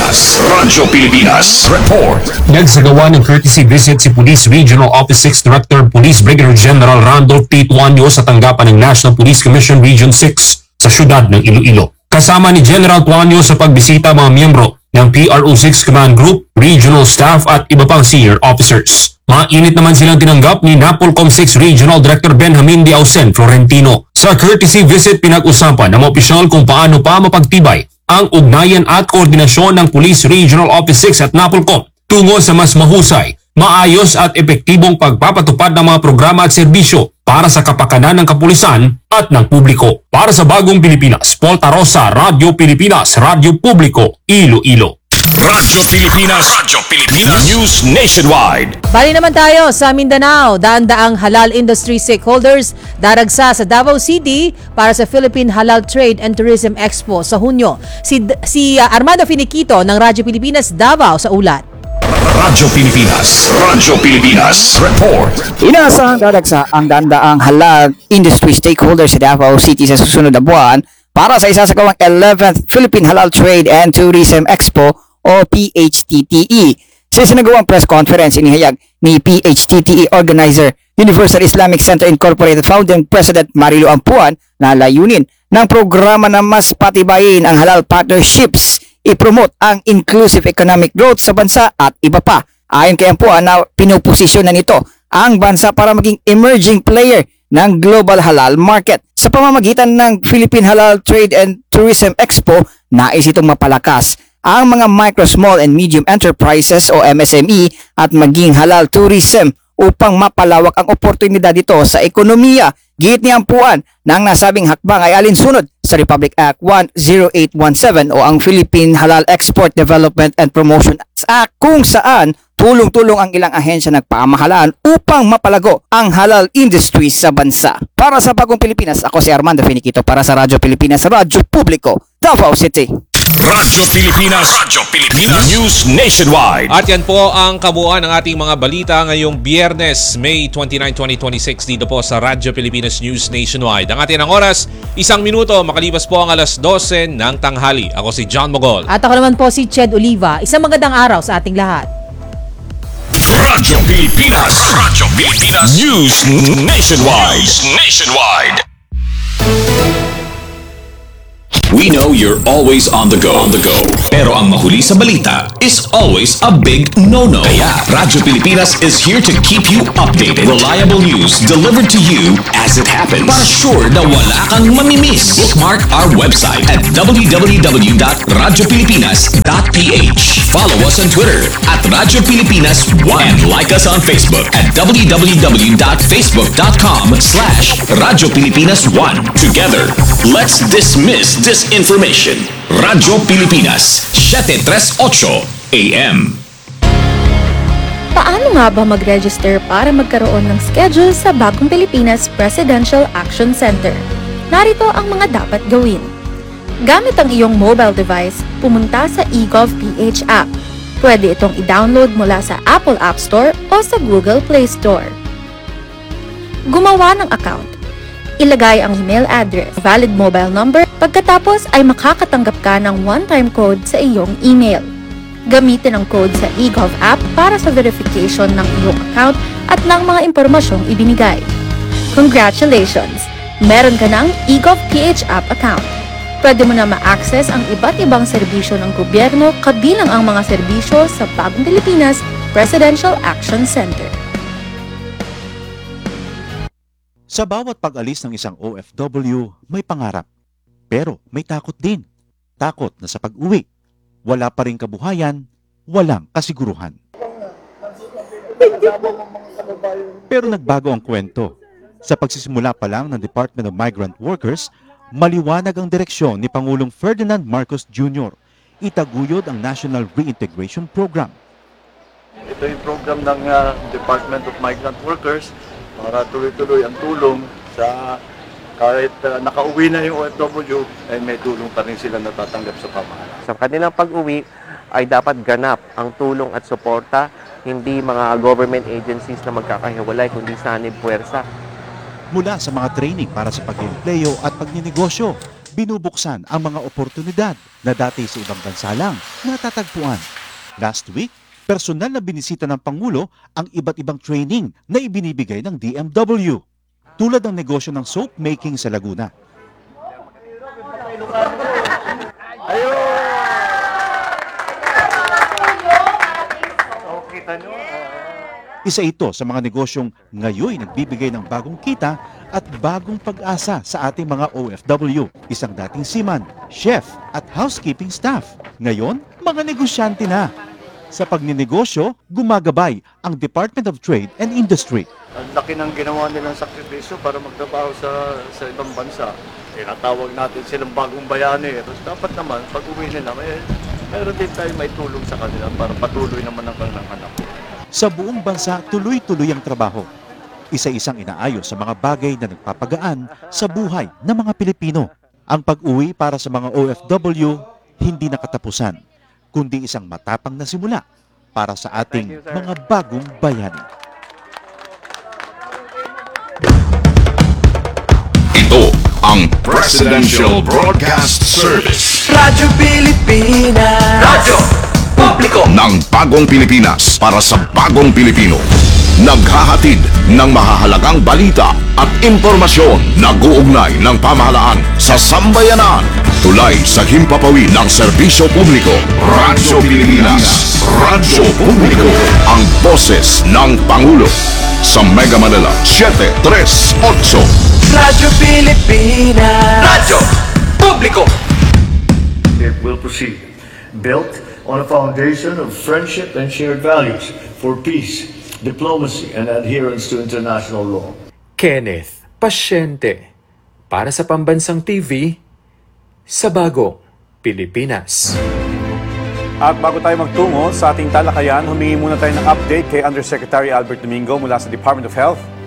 Pilipinas, report. Nagsagawa ng courtesy visit si Police Regional Office 6 Director Police Brigadier General Randolph T. Tuanyo sa tanggapan ng National Police Commission Region 6 sa syudad ng Iloilo. Kasama ni General Tuanyo sa pagbisita mga miyembro ng PRO6 Command Group, regional staff at iba pang senior officers. Mainit naman silang tinanggap ni NAPOLCOM 6 Regional Director Benjamin D. Ausen Florentino. Sa courtesy visit, pinag-usapan ng mga opisyal kung paano pa mapagtibay ang ugnayan at koordinasyon ng Police Regional Office 6 at NAPOLCOM tungo sa mas mahusay, maayos at epektibong pagpapatupad ng mga programa at serbisyo para sa kapakanan ng kapulisan at ng publiko. Para sa Bagong Pilipinas, Paul Tarosa, Radyo Pilipinas, Radyo Publiko, Iloilo. Radyo Pilipinas, News Nationwide. Bali naman tayo sa Mindanao. Daan-daang halal industry stakeholders daragsa sa Davao City para sa Philippine Halal Trade and Tourism Expo sa Hunyo. Si Armando Finiquito ng Radyo Pilipinas Davao sa ulat. Radyo Pilipinas, report. Inaasahang dadagsa ang dandaang halal industry stakeholders sa Davao City sa susunod na buwan para sa isasagawang 11th Philippine Halal Trade and Tourism Expo o PHTTE. Sa sinagawang press conference, inihayag ni PHTTE organizer Universal Islamic Center Incorporated founding President Marilu Ampuan na layunin ng programa na mas patibayin ang halal partnerships, i-promote ang inclusive economic growth sa bansa at iba pa. Ayon kay Ampuan na pinuposisyon na nito ang bansa para maging emerging player ng global halal market. Sa pamamagitan ng Philippine Halal Trade and Tourism Expo, nais itong mapalakas ang mga micro, small and medium enterprises o MSME at maging halal tourism upang mapalawak ang oportunidad dito sa ekonomiya. Giit ni Ampuan na ang nasabing hakbang ay alinsunod sa Republic Act 10817 o ang Philippine Halal Export Development and Promotion Act kung saan tulong-tulong ang ilang ahensya ng pamahalaan upang mapalago ang halal industry sa bansa. Para sa Bagong Pilipinas, ako si Armando Finiquito para sa Radyo Pilipinas, Radyo Publiko, Davao City. Radyo Pilipinas. News Nationwide. At yan po ang kabuuan ng ating mga balita ngayong Biyernes, May 29, 2026 dito po sa Radyo Pilipinas News Nationwide. Ang ating oras, 1 minuto, makalipas po ang alas 12 ng tanghali. Ako si John Mogol. At ako naman po si Ched Oliva. Isang magandang araw sa ating lahat. Radyo Pilipinas. News Nationwide. We know you're always on the go. Pero ang mahuli sa balita is always a big no-no. Kaya Radyo Pilipinas is here to keep you updated. Reliable news delivered to you as it happens. Para sure na wala kang mamimiss. Bookmark our website at www.radiopilipinas.ph. Follow us on Twitter at Radyo Pilipinas 1 and like us on Facebook at www.facebook.com/Radyo Pilipinas 1. Together, let's dismiss disinformation. Radyo Pilipinas, 738 AM. Paano nga ba mag-register para magkaroon ng schedule sa Bagong Pilipinas Presidential Action Center? Narito ang mga dapat gawin. Gamit ang iyong mobile device, pumunta sa eGovPH app. Pwede itong i-download mula sa Apple App Store o sa Google Play Store. Gumawa ng account. Ilagay ang email address, valid mobile number, pagkatapos ay makakatanggap ka ng one-time code sa iyong email. Gamitin ang code sa eGov app para sa verification ng iyong account at ng mga impormasyong ibinigay. Congratulations! Meron ka ng eGovPH app account. Pwede mo na ma-access ang iba't ibang serbisyo ng gobyerno kabilang ang mga serbisyo sa Bagong Pilipinas Presidential Action Center. Sa bawat pag-alis ng isang OFW, may pangarap. Pero may takot din. Takot na sa pag-uwi, wala pa ring kabuhayan, walang kasiguruhan. Pero nagbago ang kwento. Sa pagsisimula pa lang ng Department of Migrant Workers, maliwanag ang direksyon ni Pangulong Ferdinand Marcos Jr. Itaguyod ang National Reintegration Program. Ito yung program ng Department of Migrant Workers para tuloy-tuloy ang tulong sa kahit nakauwi na yung OFW ay may tulong pa rin sila natatanggap sa pamahalaan. Sa kanilang pag-uwi ay dapat ganap ang tulong at suporta, hindi mga government agencies na magkakahiwalay kundi sanib puwersa. Mula sa mga training para sa pag-empleo at pagninegosyo, binubuksan ang mga oportunidad na dati sa ibang bansa lang natatagpuan. Last week, personal na binisita ng Pangulo ang iba't ibang training na ibinibigay ng DMW, tulad ng negosyo ng soap making sa Laguna. Isa ito sa mga negosyong ngayon nagbibigay ng bagong kita at bagong pag-asa sa ating mga OFW. Isang dating seaman, chef at housekeeping staff. Ngayon, mga negosyante na. Sa pagninegosyo, gumagabay ang Department of Trade and Industry. Ang laki ng ginawa nilang sakripisyo para magtrabaho sa ibang bansa. Tinatawag natin silang bagong bayani. Dapat naman, pag uwi nila, meron din tayo may tulong sa kanila para patuloy naman ang kanilang anak. Sa buong bansa, tuloy-tuloy ang trabaho. Isa-isang inaayos sa mga bagay na nagpapagaan sa buhay ng mga Pilipino. Ang pag-uwi para sa mga OFW, hindi nakatapusan, kundi isang matapang na simula para sa ating mga bagong bayani. Ito ang Presidential Broadcast Service. Radyo Pilipinas. Radyo Publiko ng Bagong Pilipinas para sa Bagong Pilipino. Naghahatid ng mahahalagang balita at impormasyon na guugnay ng pamahalaan sa sambayanan. Tulay sa himpapawid ng serbisyo publiko. Radyo Pilipinas. Radyo Publiko. Ang boses ng Pangulo. Sa Mega Manila, 738. Radyo Pilipinas. Radyo Publiko. It will proceed. Built on a foundation of friendship and shared values for peace, diplomacy, and adherence to international law. Kenneth Pasyente, para sa Pambansang TV, sa Bagong Pilipinas. At bago tayo magtungo sa ating talakayan, humingi muna tayo ng update kay Undersecretary Albert Domingo mula sa Department of Health.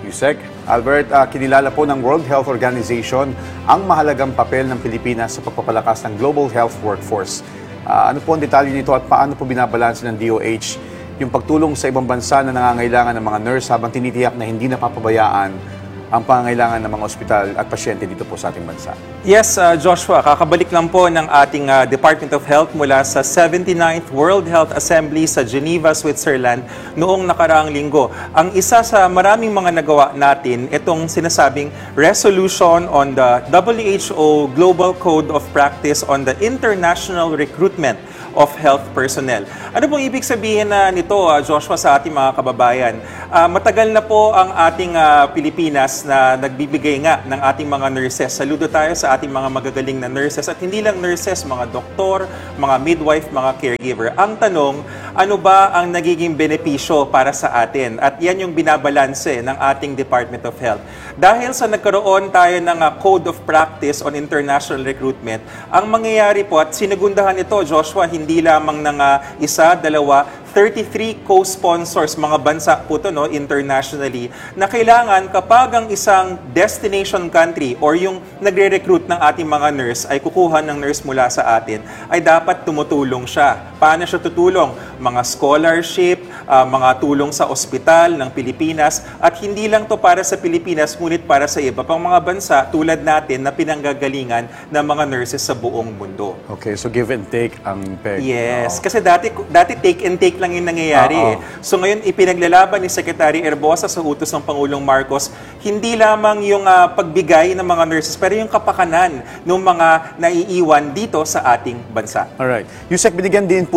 Yusek. Albert, kinilala po ng World Health Organization ang mahalagang papel ng Pilipinas sa pagpapalakas ng global health workforce. Ano po ang detalye nito at paano po binabalanse ng DOH yung pagtulong sa ibang bansa na nangangailangan ng mga nurse habang tinitiyak na hindi napapabayaan ang pangangailangan ng mga ospital at pasyente dito po sa ating bansa? Yes, Joshua, kakabalik lang po ng ating Department of Health mula sa 79th World Health Assembly sa Geneva, Switzerland noong nakaraang linggo. Ang isa sa maraming mga nagawa natin, itong sinasabing Resolution on the WHO Global Code of Practice on the International Recruitment of Health Personnel. Ano pong ibig sabihin nito, Joshua, sa ating mga kababayan? Matagal na po ang ating Pilipinas na nagbibigay nga ng ating mga nurses. Saludo tayo sa ating mga magagaling na nurses at hindi lang nurses, mga doktor, mga midwife, mga caregiver. Ang tanong, ano ba ang nagiging benepisyo para sa atin? At yan yung binabalanse ng ating Department of Health. Dahil sa nagkaroon tayo ng Code of Practice on International Recruitment, ang mangyayari po at sinagundahan ito, Joshua, hindi lamang ng isa, dalawa, 33 co-sponsors, mga bansa po ito, no, internationally, na kailangan kapag ang isang destination country or yung nagre-recruit ng ating mga nurse ay kukuha ng nurse mula sa atin, ay dapat tumutulong siya. Paano siya tutulong? Mga scholarship, mga tulong sa ospital ng Pilipinas, at hindi lang to para sa Pilipinas, ngunit para sa iba pang mga bansa tulad natin na pinanggagalingan ng mga nurses sa buong mundo. Okay, so give and take ang peg. Yes, kasi dati take and take lang yung nangyayari. So ngayon, ipinaglalaban ni Secretary Herbosa sa utos ng Pangulong Marcos, hindi lamang yung pagbigay ng mga nurses, pero yung kapakanan ng mga naiiwan dito sa ating bansa. Alright. Yusek, binigyan din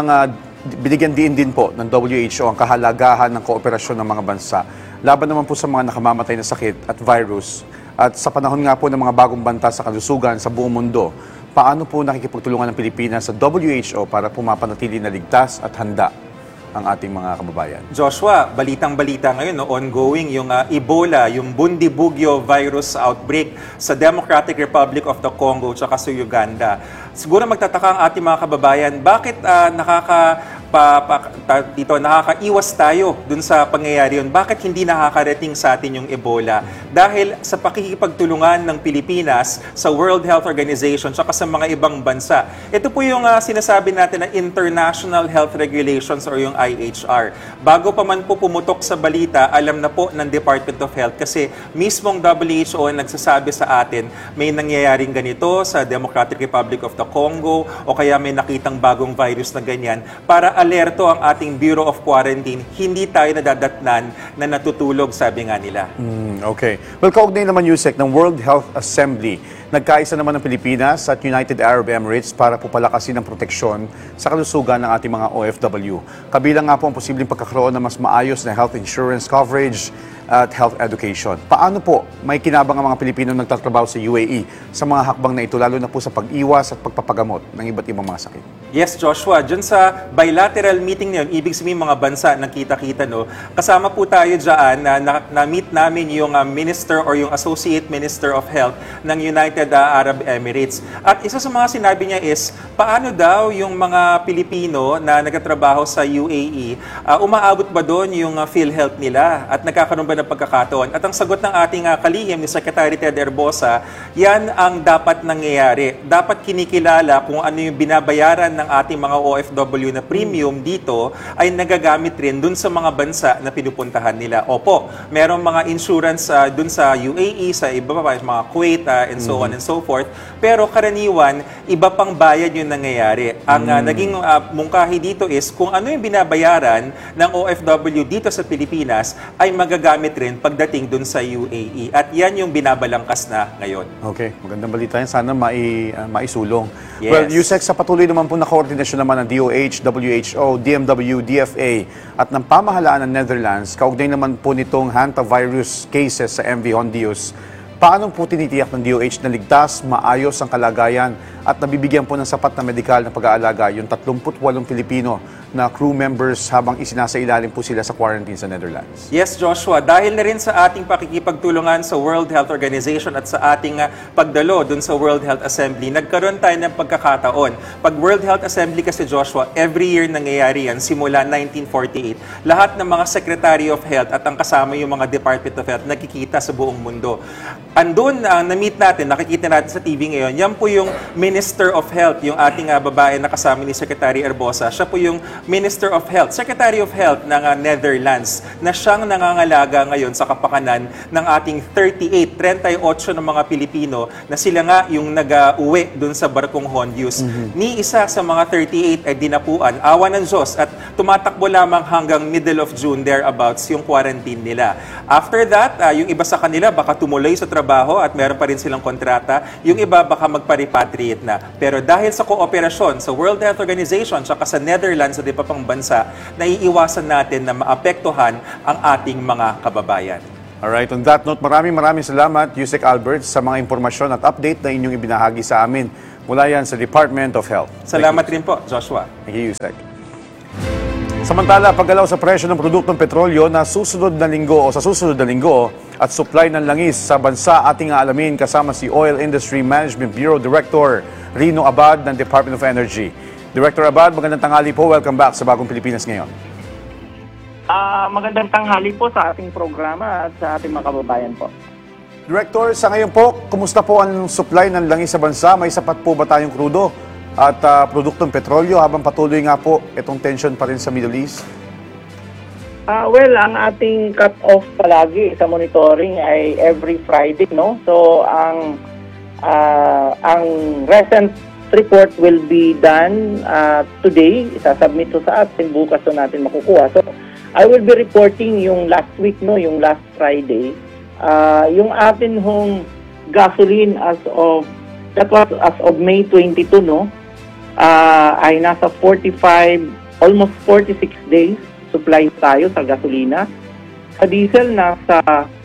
din po ng WHO ang kahalagahan ng kooperasyon ng mga bansa laban naman po sa mga nakamamatay na sakit at virus. At sa panahon nga po ng mga bagong banta sa kalusugan sa buong mundo, paano po nakikipagtulungan ng Pilipinas sa WHO para pumapanatili na ligtas at handa ang ating mga kababayan? Joshua, balitang-balita ngayon, no, ongoing yung Ebola, yung Bundibugyo virus outbreak sa Democratic Republic of the Congo at sa Uganda. Siguro magtataka ang ating mga kababayan, bakit nakakaiwas tayo dun sa pangyayari yun? Bakit hindi nakakarating sa atin yung Ebola? Dahil sa pakikipagtulungan ng Pilipinas sa World Health Organization at sa mga ibang bansa. Ito po yung sinasabi natin na International Health Regulations or yung IHR. Bago pa man po pumutok sa balita, alam na po ng Department of Health kasi mismong WHO ang nagsasabi sa atin may nangyayaring ganito sa Democratic Republic of the Congo o kaya may nakitang bagong virus na ganyan para alerto ang ating Bureau of Quarantine, hindi tayo nadadatnan na natutulog, sabi nga nila. Okay. Well, kaugnay naman, Yusek, ng World Health Assembly, nagkaisa naman ng Pilipinas at United Arab Emirates para po palakasin ang proteksyon sa kalusugan ng ating mga OFW. Kabilang nga po ang posibleng pagkakaroon ng mas maayos na health insurance coverage at health education. Paano po may kinabang ang mga Pilipino nagtatrabaho sa UAE sa mga hakbang na ito, lalo na po sa pag-iwas at pagpapagamot ng iba't ibang mga sakit? Yes, Joshua. Diyan sa bilateral meeting na yun, ibig sabihin mga bansa nagkita-kita, no? Kasama po tayo dyan na-meet namin yung Minister or yung Associate Minister of Health ng United Arab Emirates. At isa sa mga sinabi niya is, paano daw yung mga Pilipino na nagtatrabaho sa UAE, umaabot ba doon yung PhilHealth nila at nagkakaroon ba ng pagkakataon? At ang sagot ng ating kalihim ni Secretary Ted Herbosa, yan ang dapat nangyayari. Dapat kinikilala kung ano yung binabayaran ng ating mga OFW na premium dito ay nagagamit rin dun sa mga bansa na pinupuntahan nila. Opo, merong mga insurance dun sa UAE, sa iba pa, mga Kuwait, and so on and so forth. Pero karaniwan, iba pang bayad yung nangyayari. Ang naging mungkahi dito is kung ano yung binabayaran ng OFW dito sa Pilipinas ay magagamit rin pagdating dun sa UAE. At yan yung binabalangkas na ngayon. Okay, magandang balita yan. Sana maisulong. Yes. Well, Yusek, sa patuloy naman po na koordinasyon naman ng DOH, WHO, DMW, DFA at ng pamahalaan ng Netherlands, kaugnay naman po nitong hantavirus cases sa MV Hondius, paano po tinitiyak ng DOH na ligtas, maayos ang kalagayan at nabibigyan po ng sapat na medikal na pag-aalaga yung 38 Pilipino na crew members habang isinasailalim po sila sa quarantine sa Netherlands? Yes, Joshua. Dahil na rin sa ating pakikipagtulungan sa World Health Organization at sa ating pagdalo dun sa World Health Assembly, nagkaroon tayo ng pagkakataon. Pag World Health Assembly kasi, Joshua, every year nangyayari yan simula 1948. Lahat ng mga Secretary of Health at ang kasama yung mga Department of Health nakikita sa buong mundo. Andun, na-meet natin, nakikita natin sa TV ngayon, yan po yung Minister of Health, yung ating babae na kasama ni Secretary Erbosa. Siya po yung Minister of Health, Secretary of Health ng Netherlands, na siyang nangangalaga ngayon sa kapakanan ng ating 38 ng mga Pilipino na sila nga yung nag-uwi dun sa barkong Hondius. Ni isa sa mga 38 ay dinapuan, awa ng Diyos, at tumatakbo lamang hanggang middle of June, thereabouts, yung quarantine nila. After that, yung iba sa kanila baka tumuloy sa trabaho at meron pa rin silang kontrata, yung iba baka magpa-repatriate na. Pero dahil sa kooperasyon sa World Health Organization at sa Netherlands at iba pang bansa, naiiwasan natin na maapektuhan ang ating mga kababayan. Alright, on that note, maraming salamat, Yusek Albert, sa mga impormasyon at update na inyong ibinahagi sa amin mula yan sa Department of Health. Salamat rin po, Joshua. Thank you, Yusek. Samantala, paggalaw sa presyo ng produktong petrolyo na sa susunod na linggo at supply ng langis sa bansa, ating aalamin kasama si Oil Industry Management Bureau Director Rino Abad ng Department of Energy. Director Abad, magandang tanghali po. Welcome back sa Bagong Pilipinas ngayon. Magandang tanghali po sa ating programa at sa ating mga kababayan po. Director, sa ngayon po, kumusta po ang supply ng langis sa bansa? May sapat po ba tayong krudo at produktong petrolyo habang patuloy nga po itong tension pa rin sa Middle East? Well, ang ating cut-off palagi sa monitoring ay every Friday, no? So, ang recent report will be done today. Isasubmit to sa atin, bukas to natin makukuha. So, I will be reporting yung last week, no? Yung last Friday. Yung atin hong gasoline as of May 22, no? Ay nasa 45, almost 46 days supply tayo sa gasolina. Sa diesel, nasa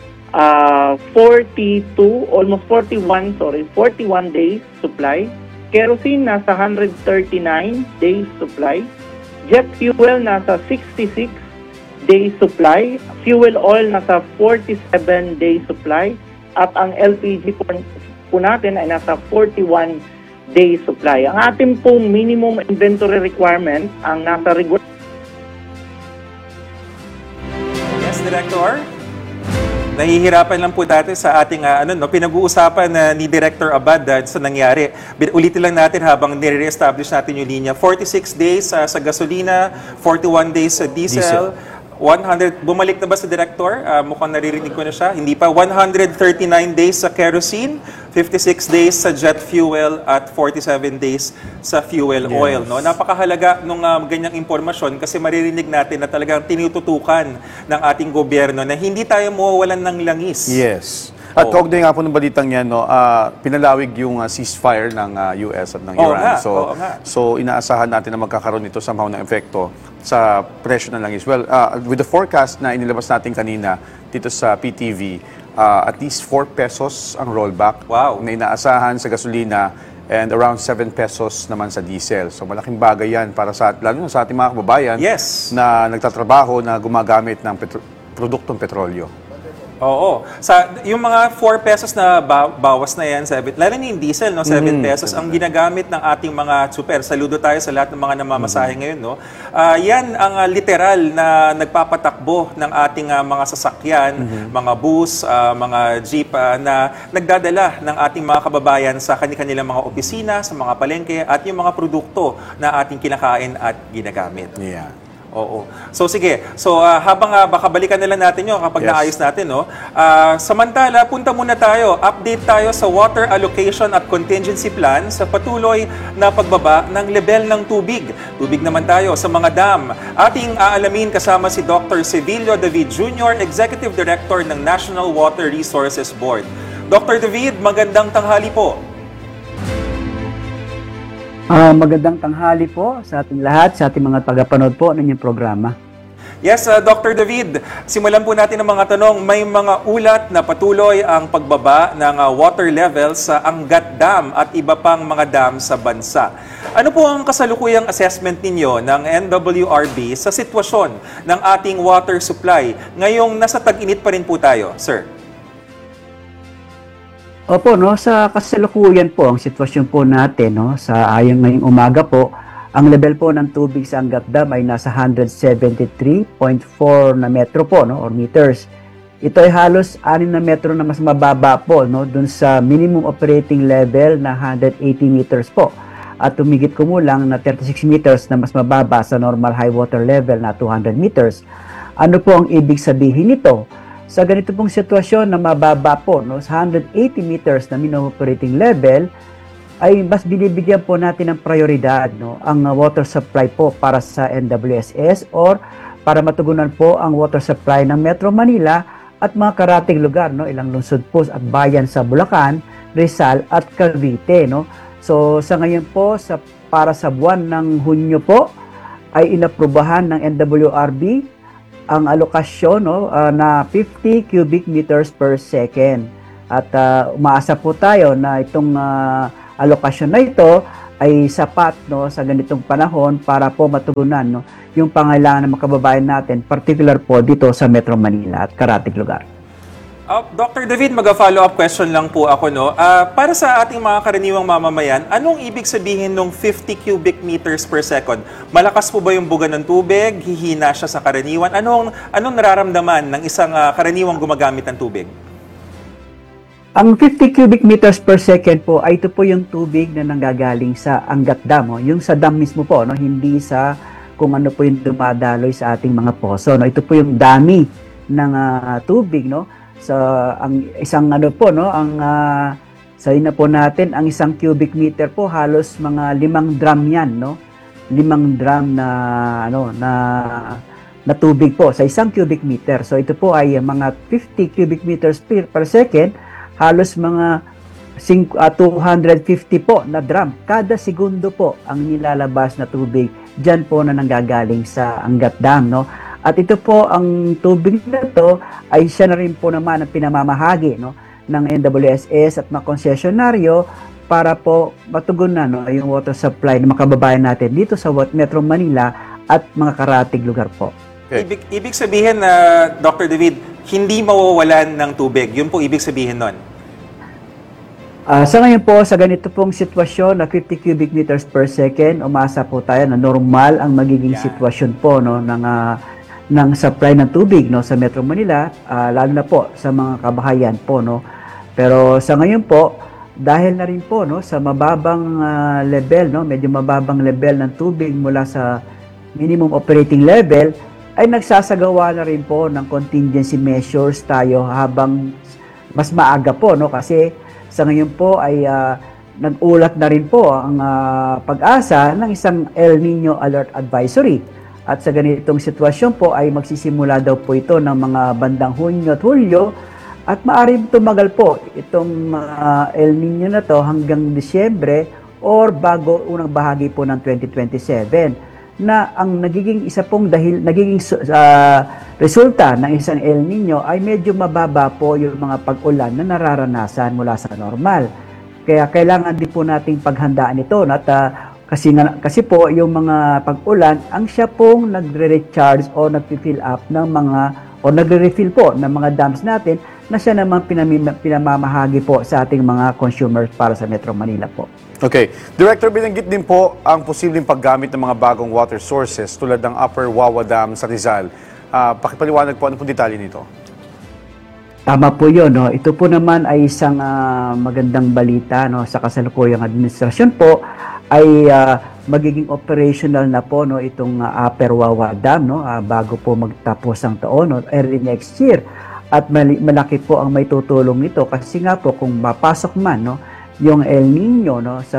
41 days supply. Kerosene, nasa 139 days supply. Jet fuel, nasa 66 days supply. Fuel oil, nasa 47 days supply. At ang LPG po natin ay nasa 41 days supply. Ang ating pong minimum inventory requirement, ang nasa Director? Nahihirapan lang po dati sa ating pinag-uusapan ni Director Abad sa nangyari. Ulitin lang natin habang nire-establish natin yung linya. 46 days sa gasolina, 41 days sa diesel. 100, bumalik na ba sa Director? Mukhang naririnig ko na siya. Hindi pa. 139 days sa kerosene, 56 days sa jet fuel, at 47 days sa fuel oil. No? Napakahalaga nung ganyang impormasyon kasi maririnig natin na talagang tinututukan ng ating gobyerno na hindi tayo mawawalan ng langis. Yes. At kaugnay nga po ng balitang yan, no, pinalawig yung ceasefire ng US at ng Iran. So inaasahan natin na magkakaroon nito somehow ng epekto sa presyo ng langis. Well, with the forecast na inilabas natin kanina dito sa PTV, at least 4 pesos ang rollback na inaasahan sa gasolina and around 7 pesos naman sa diesel. So malaking bagay yan para lalo sa ating mga kababayan na nagtatrabaho na gumagamit ng produktong petrolyo. Oo. Yung mga 4 pesos na bawas na yan, lalo na yung diesel, no? 7 pesos ang ginagamit ng ating mga super. Saludo tayo sa lahat ng mga namamasahe ngayon. No? Yan ang literal na nagpapatakbo ng ating mga sasakyan, mga bus, mga jeep na nagdadala ng ating mga kababayan sa kanilang mga opisina, sa mga palengke, at yung mga produkto na ating kinakain at ginagamit. Yeah. Oo. So sige. So habang baka balikan nila natin 'yon kapag naayos natin, no. Samantala, punta muna tayo. Update tayo sa water allocation at contingency plan sa patuloy na pagbaba ng level ng tubig. Tubig naman tayo sa mga dam. Ating aalamin kasama si Dr. Sevilio David Jr., Executive Director ng National Water Resources Board. Dr. David, magandang tanghali po. Magandang tanghali po sa ating lahat, sa ating mga tagapanood po ng inyong programa. Yes, Dr. David, simulan po natin ang mga tanong. May mga ulat na patuloy ang pagbaba ng water levels sa Angat Dam at iba pang mga dam sa bansa. Ano po ang kasalukuyang assessment ninyo ng NWRB sa sitwasyon ng ating water supply ngayong nasa tag-init pa rin po tayo, sir? Opo, no, sa kasalukuyan po, ang sitwasyon po natin, no, sa ayon ngayong umaga po, ang level po ng tubig sa Angat Dam ay nasa 173.4 na metro po, no, or meters. Ito ay halos 6 na metro na mas mababa po, no, dun sa minimum operating level na 180 meters po. At tumigit kumulang na 36 meters na mas mababa sa normal high water level na 200 meters. Ano po ang ibig sabihin nito? Sa ganito pong sitwasyon na mababa po, no, sa 180 meters na minimum operating level, ay mas binibigyan po natin ng prioridad, no, ang water supply po para sa NWSS or para matugunan po ang water supply ng Metro Manila at mga karating lugar, no, ilang lungsod po at bayan sa Bulacan, Rizal at Cavite, no. So sa ngayon po para sa buwan ng Hunyo po ay inaprubahan ng NWRB ang alokasyon, no, na 50 cubic meters per second. At umaasa po tayo na itong alokasyon na ito ay sapat, no, sa ganitong panahon para po matugunan, no, yung pangailangan ng mga kababayan natin, particular po dito sa Metro Manila at karating lugar. Dr. David, mag-follow-up question lang po ako, no. Para sa ating mga karaniwang mamamayan, anong ibig sabihin ng 50 cubic meters per second? Malakas po ba yung buga ng tubig? Hihina siya sa karaniwan? Anong nararamdaman ng isang karaniwang gumagamit ng tubig? Ang 50 cubic meters per second po ay ito po yung tubig na nanggagaling sa Angat Dam, no? Yung sa dam mismo po, no? Hindi sa kung ano po yung dumadaloy sa ating mga poso, no? Ito po yung dami ng tubig, no? So ang isang ano po, no, ang sabi na po natin ang isang cubic meter po halos mga 5 drum yan, no? 5 drum na ano na tubig po sa isang cubic meter. So ito po ay mga 50 cubic meters per second, halos mga 250 po na drum kada segundo po ang nilalabas na tubig diyan po na nanggagaling sa Angat Dam, no? At ito po ang tubig na to ay siya na rin po naman ang pinamamahagi, no, ng NWSS at mga konsesyonaryo para po matugunan, no, yung water supply ng mga kababayan natin dito sa Metro Manila at mga karatig lugar po. Okay. Ibig sabihin na, Dr. David, hindi mawawalan ng tubig. Yun po ibig sabihin nun. Sa ngayon po, sa ganito pong sitwasyon na 50 cubic meters per second, umasa po tayo na normal ang magiging sitwasyon po, no, ng supply ng tubig, no, sa Metro Manila, lalo na po sa mga kabahayan po, no. Pero sa ngayon po, dahil na rin po, no, sa mababang level, no, medyo mababang level ng tubig mula sa minimum operating level, ay nagsasagawa na rin po ng contingency measures tayo habang mas maaga po, no, kasi sa ngayon po ay nag-ulat na rin po ang pag-asa ng isang El Nino Alert Advisory. At sa ganitong sitwasyon po ay magsisimula daw po ito ng mga bandang Hunyo at Hulyo at maaaring tumagal po itong El Nino na to hanggang Disyembre or bago unang bahagi po ng 2027. Na ang nagiging isa pong nagiging resulta ng isang El Nino ay medyo mababa po yung mga pag-ulan na nararanasan mula sa normal. Kaya kailangan din po nating paghandaan ito at kasi po yung mga pag-ulan ang siya pong nagre-recharge o nagfi-fill up ng mga o nagre-refill po ng mga dams natin na siya naman pinamamahagi po sa ating mga consumers para sa Metro Manila po. Okay. Director, binanggit din po ang posibleng paggamit ng mga bagong water sources tulad ng Upper Wawa Dam sa Rizal. Pakipaliwanag po, ano po detalye nito? Tama po yun, no? Ito po naman ay isang magandang balita, no? Sa kasalukuyang administrasyon po ay magiging operational na po, no, itong Upper Wawa Dam, no? Bago po magtapos ang taon, no? Early next year. At malaki po ang may tutulong nito kasi nga po kung mapasok man, no, yung El Nino, no, sa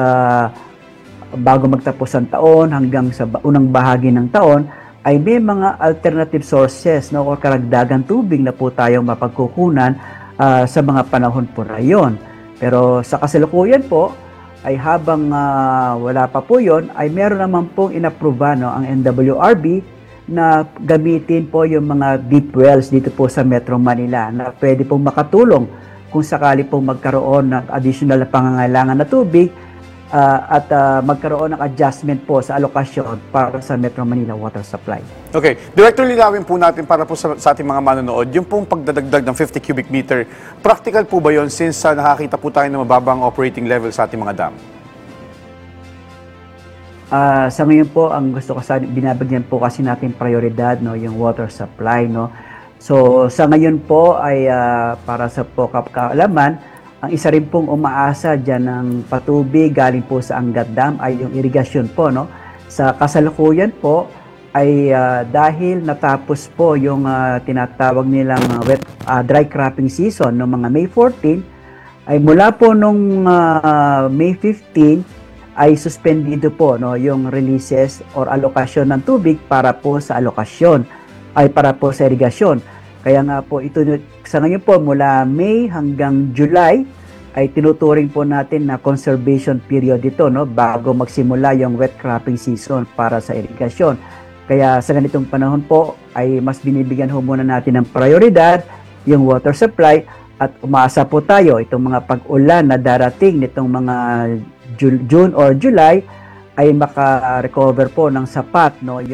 bago magtapos ang taon hanggang sa unang bahagi ng taon ay may mga alternative sources, no, o karagdagang tubig na po tayong mapagkukunan sa mga panahon po na yon. Pero sa kasalukuyan po ay habang wala pa po yon ay meron naman pong inapprove, no, ang NWRB na gamitin po yung mga deep wells dito po sa Metro Manila na pwede pong makatulong kung sakali pong magkaroon ng additional na pangangailangan na tubig at magkaroon ng adjustment po sa alokasyon para sa Metro Manila water supply. Okay. Director, linawin po natin para po sa ating mga manonood, yung pong pagdadagdag ng 50 cubic meter, practical po ba yun since nakakita po tayo ng mababang operating level sa ating mga dam? Sa ngayon po, ang gusto ko binabagyan po kasi natin prioridad, no, yung water supply, no. So sa ngayon po ay para sa po kaalaman, ang isa rin pong umaasa diyan ng patubig galing po sa Angat Dam ay yung irigasyon po, no. Sa kasalukuyan po ay dahil natapos po yung tinatawag nilang dry cropping season no mga May 14 ay mula po nung May 15 ay suspendido po no yung releases or alokasyon ng tubig para po sa para po sa irigasyon. Kaya nga po ito sa ngayon po mula May hanggang July ay tinuturing po natin na conservation period ito no bago magsimula yung wet cropping season para sa irigasyon. Kaya sa ganitong panahon po ay mas binibigyan ho muna natin ng prioridad yung water supply at umaasa po tayo itong mga pag-ulan na darating nitong mga June or July ay maka-recover po ng sapat no